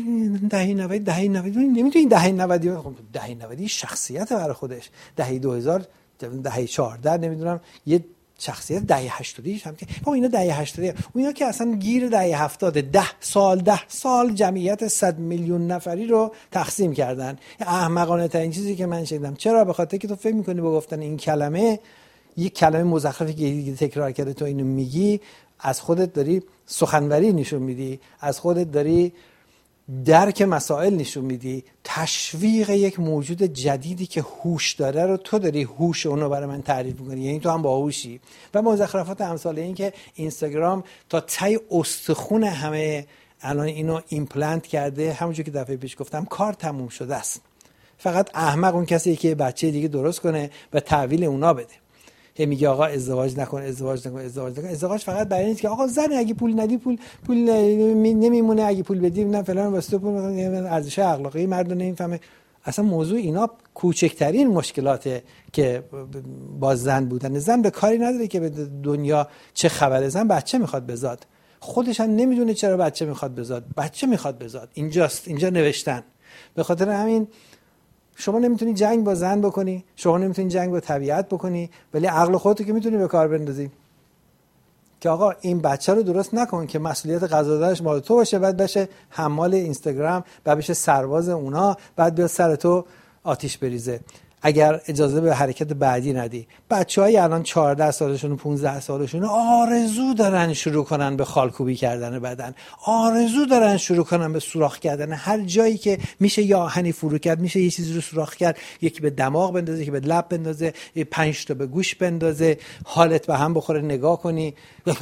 نمیدونی دهه 90 شخصیت برای خودش. دهه 2000 دهه 14 نمیدونم یه شخصیت دهه 80 هم که بابا اینا دهه 80 اینا که اصلا گیر دهه 70 10 سال جمعیت 100 میلیون نفری رو تقسیم کردن. احمقانه ترین چیزی که من شنیدم. چرا؟ به خاطر که تو فکر می‌کنی با گفتن این کلمه یک کلمه مزخرفی که تکرار کرده تو اینو میگی از خودت داری سخنوری نشون میدی، از خودت داری درک مسائل نشون میدی، تشویق یک موجود جدیدی که هوش داره رو تو داری هوش اونو برای من تعریف میکنی، یعنی تو هم باهوشی. و مزخرفات امثال این که اینستاگرام تا ته استخون همه الان اینو ایمپلنت کرده، همونجوری که دفعه پیش گفتم کار تموم شده است. فقط احمق اون کسی که بچه دیگه درست کنه و تحویل اونا بده. میگه آقا ازدواج نکن. ازدواج فقط برای اینه که آقا زن اگه پول ندی پول نمیمونه، اگه پول بدی نه فلان واسه پول ارزش اخلاقی مرد نمیفهمه. اصلا موضوع اینا کوچکترین مشکلاته که با زن بودن. زن به کاری نداره که به دنیا چه خبره. زن بچه میخواد بزاد، خودش هم نمیدونه چرا بچه میخواد بزاد. بچه میخواد بزاد، اینجاست، اینجا نوشتن. به خاطر همین شما نمیتونی جنگ با زن بکنی، شما نمیتونی جنگ با طبیعت بکنی، ولی عقل خودتو که میتونی به کار بندازی که آقا این بچه رو درست نکن که مسئولیت غذا دادنش مال تو باشه، بعد بشه حمال اینستاگرام، بعد بشه سرباز اونا، بعد بیاد سر تو آتیش بریزه اگر اجازه به حرکت بعدی ندی. بچه‌های الان 14 سالشون و 15 سالشون آرزو دارن شروع کنن به خالکوبی کردن بدن، آرزو دارن شروع کنن به سوراخ کردن هر جایی که میشه یا آهنی فرو کرد، میشه یه چیزی رو سوراخ کرد، یکی به دماغ بندازه، یکی به لب بندازه، 5 تا به گوش بندازه، حالت به هم بخوره نگاه کنی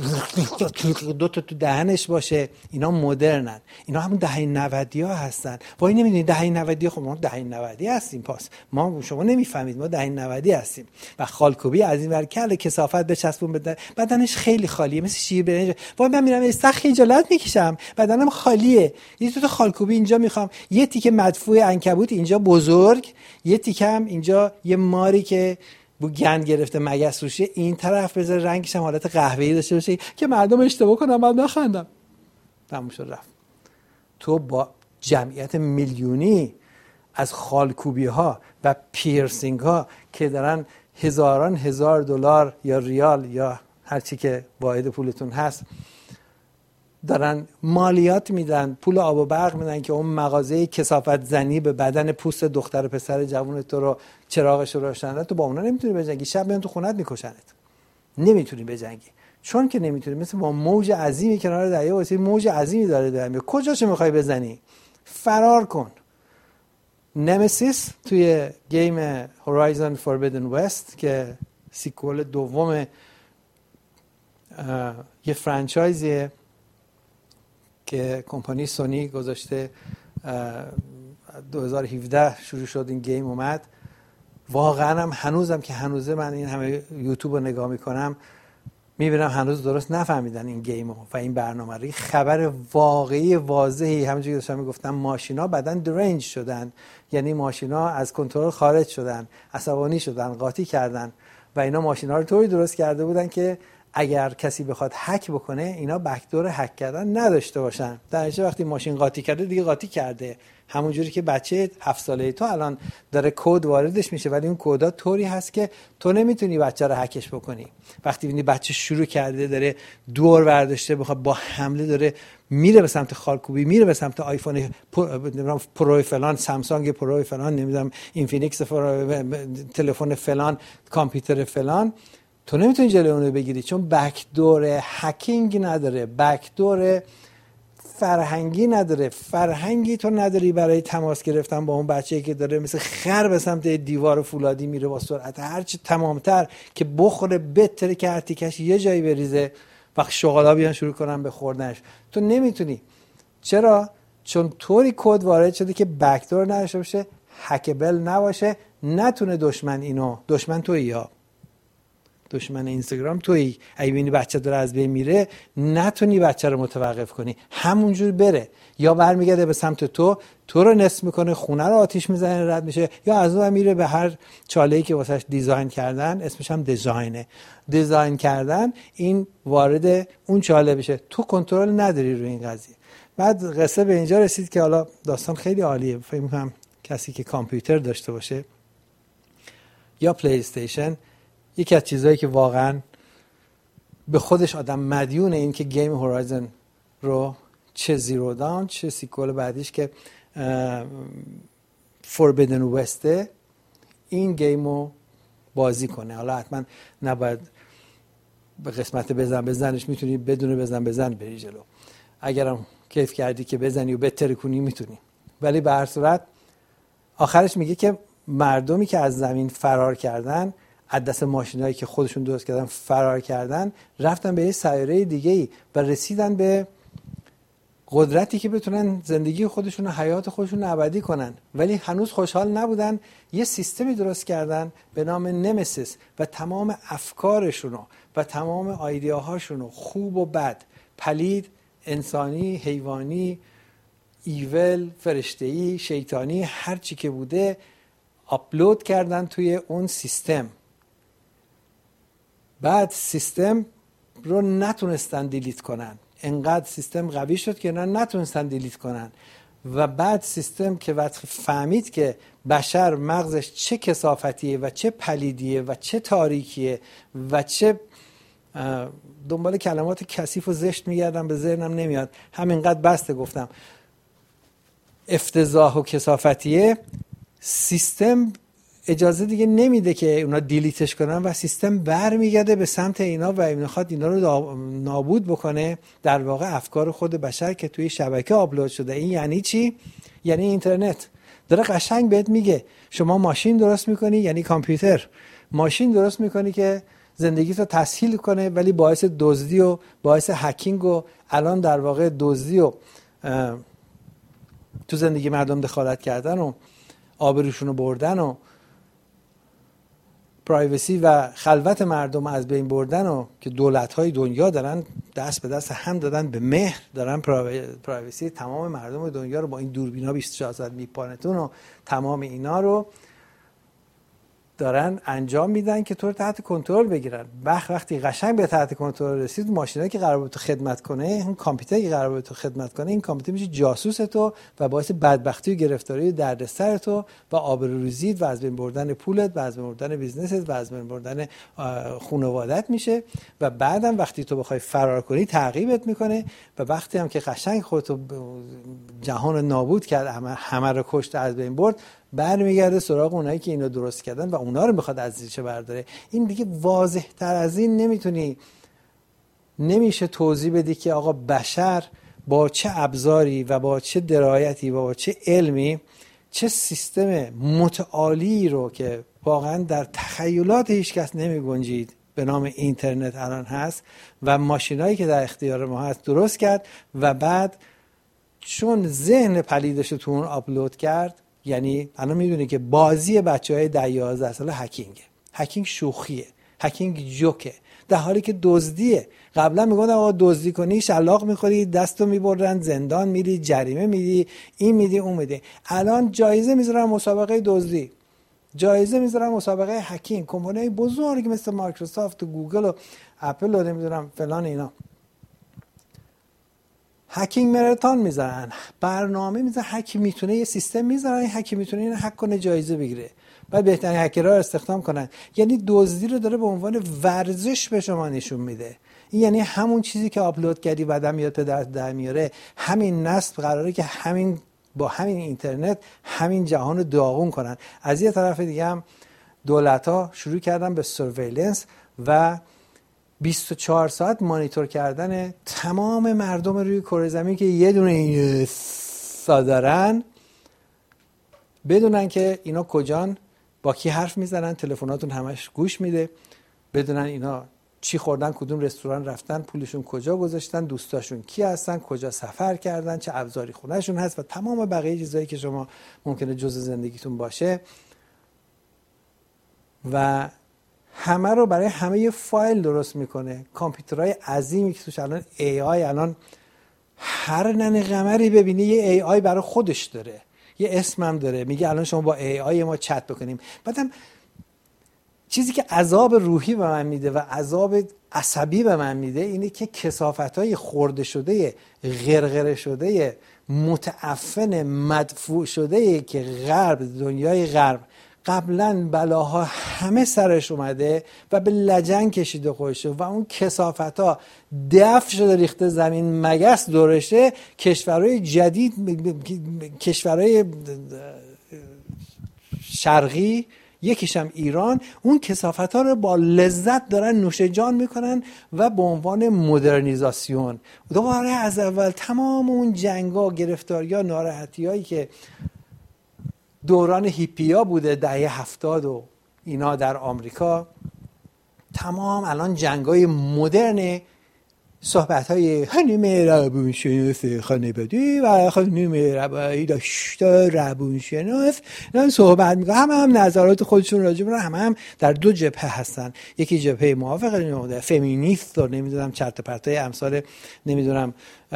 2 تا تو دهنش باشه. اینا مدرنن، اینا همون دهه 90 ها هستن. وای نمیدونی دهه 90 خب ما دهه 90 هستیم، پاس ما شما نمیفهمید ما دهه 90 هستیم. و خالکوبی از این ور کله کثافت بچسبون بدنش خیلی خالیه مثل شیر برنج. وای من میرم استخ خجالت میکشم، بدنم خالیه. یه تو خالکوبی اینجا میخوام، یه تیکه مدفوع عنکبوت اینجا بزرگ، یه تیکه هم اینجا یه ماری که بو گند گرفته مگس روشه این طرف بذاره، رنگش هم حالت قهوه‌ای داشته باشه که مردم اشتباه کنن من نخندم. تموم شد رفت. تو با جمعیت میلیونی از خالکوبی ها و پیرسینگ ها که دارن هزاران هزار دلار یا ریال یا هر چی که واحد پولتون هست دارن مالیات میدن، پول آب و برق میدن که اون مغازه کثافت زنی به بدن پوست دختر و پسر جوون تو رو چراغش رو روشن، تو با اونا نمیتونی بجنگی، شب میان تو خونت میکشنت. نمیتونی بجنگی چون که نمیتونی. مثل با موج عظیمی کنار دریا واسه موج عظیمی داره دریا، کجاشو میخوای بزنی؟ فرار کن. نمسیس توی گیم هورایزن فوربیدن وست که سیکوال دوم یه فرانچایزیه که کمپانی سونی گذاشته، 2017 شروع شد این گیم اومد. واقعا هم هنوزم که هنوزه من این همه یوتیوب رو نگاه میکنم میبینم هنوز درست نفهمیدن این گیمو و این برنامه رو. خبر واقعی واضحی همونجوری که داشتم میگفتم، ماشینا بدن درنج شدن، یعنی ماشینا از کنترل خارج شدن، عصبانی شدن، قاطی کردن و اینا ماشینا رو طوری درست کرده بودن که اگر کسی بخواد هک بکنه اینا بکدور هک کردن نداشته باشن. در نتیجه وقتی ماشین قاطی کرده دیگه قاطی کرده، همونجوری که بچه 7 ساله تو الان داره کد واردش میشه ولی اون کدا طوری هست که تو نمیتونی بچه رو هکش بکنی. وقتی ببینی بچه شروع کرده داره دور برداشته بخواد با حمله داره میره به سمت خالکوبی، میره به سمت آیفون پرو فلان، سامسونگ پرو فلان، نمیدونم اینفینیکس تلفن فلان، کامپیوتر فلان، تو نمیتونی جلوی اون رو بگیری، چون بکدور هکینگ نداره، بکدور فرهنگی نداره. فرهنگی تو نداری برای تماس گرفتن با اون بچه‌ای که داره مثل خر به سمت دیوار فولادی میره با سرعت هرچی تمامتر که بخوره، بهتره که ارتیکش یه جایی بریزه وقت شغالا بیان شروع کنن به خوردنش. تو نمیتونی. چرا؟ چون طوری کد وارد شده که بکدور نداشته باشه، هکبل نباشه، نتونه دشمن اینو، دشمن تویی، یا دشمن اینستاگرام تویی، اگه ببینی بچه داره از بین میره نتونی بچه رو متوقف کنی، همونجور بره، یا برمیگرده به سمت تو رو نصف میکنه، خونه رو آتیش میزنه رد میشه، یا از اون میره به هر چاله‌ای که واسش دیزاین کردن، اسمش هم دیزاین کردن، این وارد اون چاله بشه. تو کنترل نداری روی این قضیه. بعد قصه به اینجا رسید که حالا داستان خیلی عالیه، فکر می‌کنم کسی که کامپیوتر داشته باشه یا پلی استیشن، یکی از چیزایی که واقعا به خودش آدم مدیون این که گیم هورایزن رو، چه زیرو داون چه سیکوال بعدیش که فوربیدن وسته، این گیم رو بازی کنه. حالا حتما نباید به قسمت بزنش، میتونی بدون بزن بری جلو، اگرم کیف کردی که بزنی و بتر کنی میتونی. ولی به هر صورت آخرش میگه که مردمی که از زمین فرار کردن، از دست ماشینایی که خودشون درست کردن فرار کردن، رفتن به یه سیاره دیگه‌ای و رسیدن به قدرتی که بتونن زندگی خودشون و حیات خودشون ابدی کنن، ولی هنوز خوشحال نبودن. یه سیستمی درست کردن به نام نمسیس و تمام افکارشون و تمام ایده‌هاشون، خوب و بد، پلید، انسانی، حیوانی، ایول، فرشته‌ای، شیطانی، هر چی که بوده آپلود کردن توی اون سیستم. بعد سیستم رو نتونستن دیلیت کنن، انقدر سیستم قوی شد که نتونستن دیلیت کنن. و بعد سیستم که وقتی فهمید که بشر مغزش چه کثافتیه و چه پلیدیه و چه تاریکیه و چه دنبال کلمات کثیف و زشت میگردم، به ذهنم نمیاد، همینقدر بسته گفتم، افتضاح و کثافتیه، سیستم اجازه دیگه نمیده که اونا دیلیتش کنن و سیستم برمیگرده به سمت اینا و میخواد اینا رو نابود بکنه. در واقع افکار خود بشر که توی شبکه آپلود شده. این یعنی چی؟ یعنی اینترنت داره قشنگ بهت میگه شما ماشین درست میکنی، یعنی کامپیوتر، ماشین درست میکنی که زندگیتو تسهیل کنه، ولی باعث دزدی و باعث هکینگ و الان در واقع دزدی و تو زندگی مردم دخالت کردن و آبروشونو بردن و پرایوسی و خلوت مردم از بین بردن و که دولت‌های دنیا دارن دست به دست هم دادن به مهر، دارن پرایوسی تمام مردم دنیا رو با این دوربینا 24 ساعت میپانتون و تمام اینا رو دارن انجام میدن که تو رو تحت کنترل بگیرن. وقتی قشنگ به تحت کنترل رسید، ماشینایی که قرار بود تو خدمت کنه، این کامپیوتری که قرار بود تو خدمت کنه، این کامپیوتر میشه جاسوس تو و باعث بدبختی و گرفتاری و دردسر تو و آبروریزیت و از بین بردن پولت و از بین بردن بیزنست و از بین بردن خانوادت میشه. و بعدم وقتی تو بخوای فرار کنی تعقیبت میکنه و وقتی هم که قشنگ خودتو جهان نابود کرد، همه رو کشت، از بین برد، برمیگرده سراغ اونایی که اینو درست کردن و اونا رو میخواد از ریشه برداره. این دیگه واضح تر از این نمیشه توضیح بدی که آقا بشر با چه ابزاری و با چه درایتی و با چه علمی چه سیستم متعالی رو که واقعا در تخیلات هیچ کس نمی گنجید به نام اینترنت الان هست و ماشینایی که در اختیار ما هست درست کرد و بعد چون ذهن پلیدش تو اون آپلود کرد. یعنی الان میدونی که بازی بچهای 10-11 ساله هکینگ شوخیه، هکینگ جوکه، در حالی که دزدیه. قبلا میگفتن آقا دزدی کنی شلاق میخوری، دستو میبرن زندان، میری جریمه میدی، این میدی اون میدی. الان جایزه میذارن مسابقه دزدی، جایزه میذارن مسابقه هکینگ. کمپانی‌های بزرگ مثل مایکروسافت و گوگل و اپل و نمیدونم فلان اینا هکینگ مراتون میذارن، برنامه میذارن، هکی میتونه یه سیستم میذارن، هکی میتونه این هک کنه جایزه بگیره، بعد بهترین هکرها رو استخدام کنن. یعنی دزدی رو داره به عنوان ورزش به شما نشون میده. این یعنی همون چیزی که آپلود کردی بعدم میاد به در میاره. همین نسل قراره که با همین اینترنت همین جهان رو داغون کنن. از یه طرف دیگه هم دولت‌ها شروع کردن به سرویلنس و 24 ساعت مانیتور کردن تمام مردم روی کره زمین که یه دونه این دارن، بدونن که اینا کجان، با کی حرف میزنن، تلفناتون همش گوش میده، بدونن اینا چی خوردن، کدوم رستوران رفتن، پولشون کجا گذاشتن، دوستاشون کی هستن، کجا سفر کردن، چه ابزاری خونهشون هست و تمام بقیه چیزایی که شما ممکنه جزء زندگیتون باشه و همه رو برای همه یه فایل درست میکنه. کامپیوترهای عظیمی که توش الان الان هر ننه قمری ببینی یه AI برای خودش داره، یه اسمم داره، میگه الان شما با AI ما چت بکنیم. بعدم چیزی که عذاب روحی به من میده و عذاب عصبی به من میده اینه که کثافت‌های خورده شده، غرغره شده، متعفن، مدفوع شده که غرب، دنیای غرب قبلا بلاها همه سرش اومده و به لجن کشیده خودشه و اون کثافت‌ها دفع شده ریخته زمین، مگس دورشه. کشورهای جدید، کشورهای شرقی، یکیشم ایران، اون کثافت‌ها رو با لذت دارن نوش جان میکنن و به عنوان مدرنیزاسیون دوباره از اول تمام اون جنگا، گرفتاری‌ها، ناراحتی‌هایی که دوران هیپیا بوده دهه 70 و اینا در آمریکا، تمام الان جنگای مدرن، صحبت‌های خانم روانشناس خانوادگی و خانم دکتر روانشناس اینا صحبت می‌کنن، هم نظرات خودشون راجع به هم در دو جبهه هستن. یکی جبهه موافق فمینیست و نمیدونم چرت و پرتای امثال نمیدونم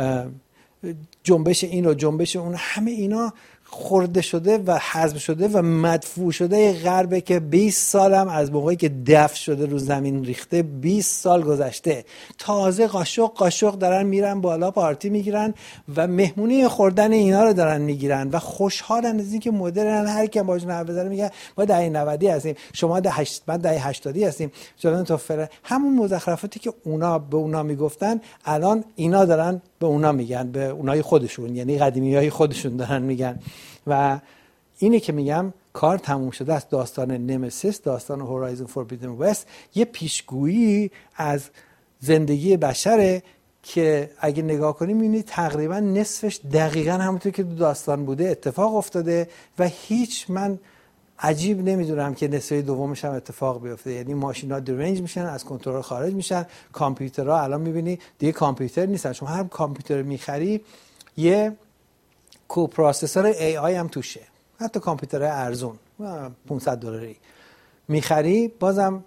جنبش این و جنبش اون، همه اینا خورده شده و حذف شده و مدفوع شده غربه که 20 سالم از موقعی که دفع شده رو زمین ریخته، 20 سال گذشته، تازه قاشق دارن میرن بالا پارتی میگیرن و مهمونی خوردن اینا رو دارن میگیرن و خوشحالن از اینکه مدرن. هر کی باهاش حرف بزنه میگه ما دهه 90 هستیم، شما دهه 80 هستیم، جلوی تو همون مزخرفاتی که اونا به اونا میگفتن الان اینا دارن به اونا میگن، به اونای خودشون، یعنی قدیمیای خودشون دارن میگن. و اینه که میگم کار تموم شده است. داستان نمسیس، داستان هورایزن فوربیدن وست یه پیشگویی از زندگی بشره که اگه نگاه کنیم میبینید تقریبا نصفش دقیقا همونطور که داستان بوده اتفاق افتاده و هیچ، من عجیب نمیدونم که نصف دومش هم اتفاق بیفته. یعنی ماشینا درنج میشن، از کنترل خارج میشن. کامپیوترها الان میبینی دیگه کامپیوتر نیستن، شما هر کامپیوتر میخری یه کوپروسسور AI هم توشه، حتی کامپیوتر ارزون $500 میخری بازم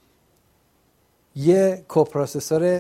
یه کوپروسسور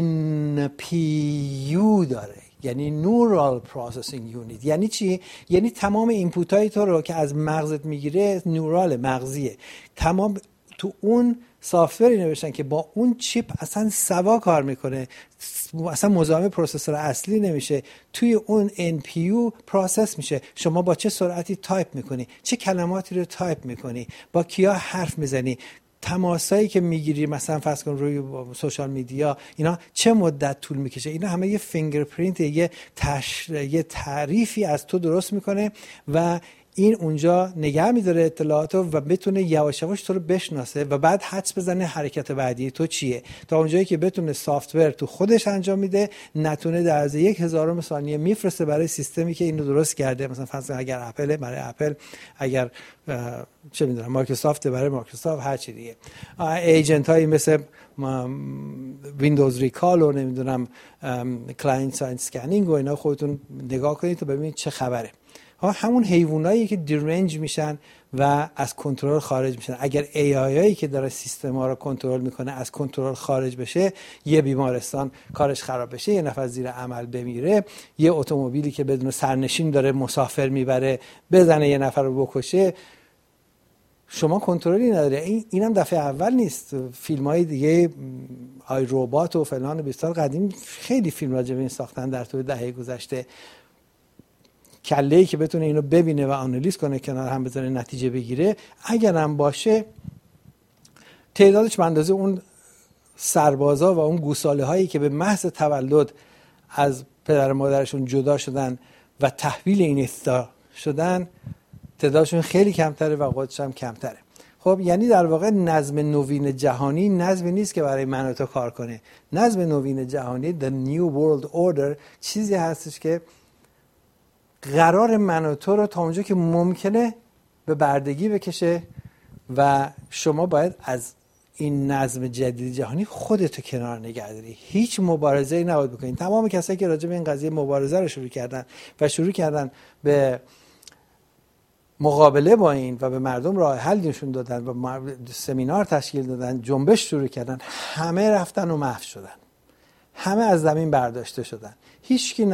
NPU داره، یعنی Neural Processing Unit. یعنی چی؟ یعنی تمام اینپوت های تو رو که از مغزت میگیره نورال مغزیه، تمام تو اون سافتوری نوشتن که با اون چیپ اصلا سوا کار میکنه، اصلا مزاحم پروسسور اصلی نمیشه، توی اون NPU پروسس میشه. شما با چه سرعتی تایپ میکنی، چه کلماتی رو تایپ میکنی، با کیا حرف میزنی، تماسایی که میگیری مثلا فرض کن روی سوشال میدیا، اینا چه مدت طول میکشه. اینا همه یه فینگرپرینت، یه تعریفی از تو درست میکنه و این اونجا نگه میداره اطلاعاتو و بتونه یواش یواش تو رو بشناسه و بعد حدس بزنه حرکت بعدی تو چیه، تا اونجایی که بتونه سافتور تو خودش انجام میده، نتونه در از 1/1000 ثانیه میفرسته برای سیستمی که اینو درست کرده. مثلا فرض اگر اپل برای اپل، اگر چه میدونم مایکروسافت برای مایکروسافت، هر چی دیگه، ایجنت هایی مثل ویندوز ریکال و نمیدونم کلاینت ساید اسکنینگ و اینا خودتون نگاه کنید تا ببینید چه خبره. همون حیوانایی که دیرنج میشن و از کنترل خارج میشن. اگر AI که داره سیستم ها رو کنترل میکنه از کنترل خارج بشه، یه بیمارستان کارش خراب بشه، یه نفر زیر عمل بمیره، یه اتومبیلی که بدون سرنشین داره مسافر میبره بزنه یه نفر رو بکشه، شما کنترلی نداره. اینم دفعه اول نیست. فیلم‌های دیگه آی ربات و فلان 20 سال قدیم خیلی فیلم راجع به این ساختن در طول دهه گذشته. کله‌ای که بتونه اینو ببینه و آنالیز کنه، کنار هم بذاره، نتیجه بگیره، اگرم باشه تعدادش به اندازه اون سربازا و اون گوساله هایی که به محض تولد از پدر و مادرشون جدا شدن و تحویل این استا شدن، تعدادشون خیلی کمتره و قدرتش هم کمتره. خب یعنی در واقع نظم نوین جهانی نظمی نیست که برای من و تو کار کنه. نظم نوین جهانی The New World Order چیزی هستش که قرار من و تو رو تا اونجا که ممکنه به بردگی بکشه و شما باید از این نظم جدید جهانی خودتو کنار نگه داری. هیچ مبارزه‌ای نباید بکنین. تمام کسایی که راجع به این قضیه مبارزه رو شروع کردن به مقابله با این و به مردم راه حل نشون دادن و سمینار تشکیل دادن، جنبش شروع کردن، همه رفتن و محو شدن. همه از زمین برداشته شدن. هیچکی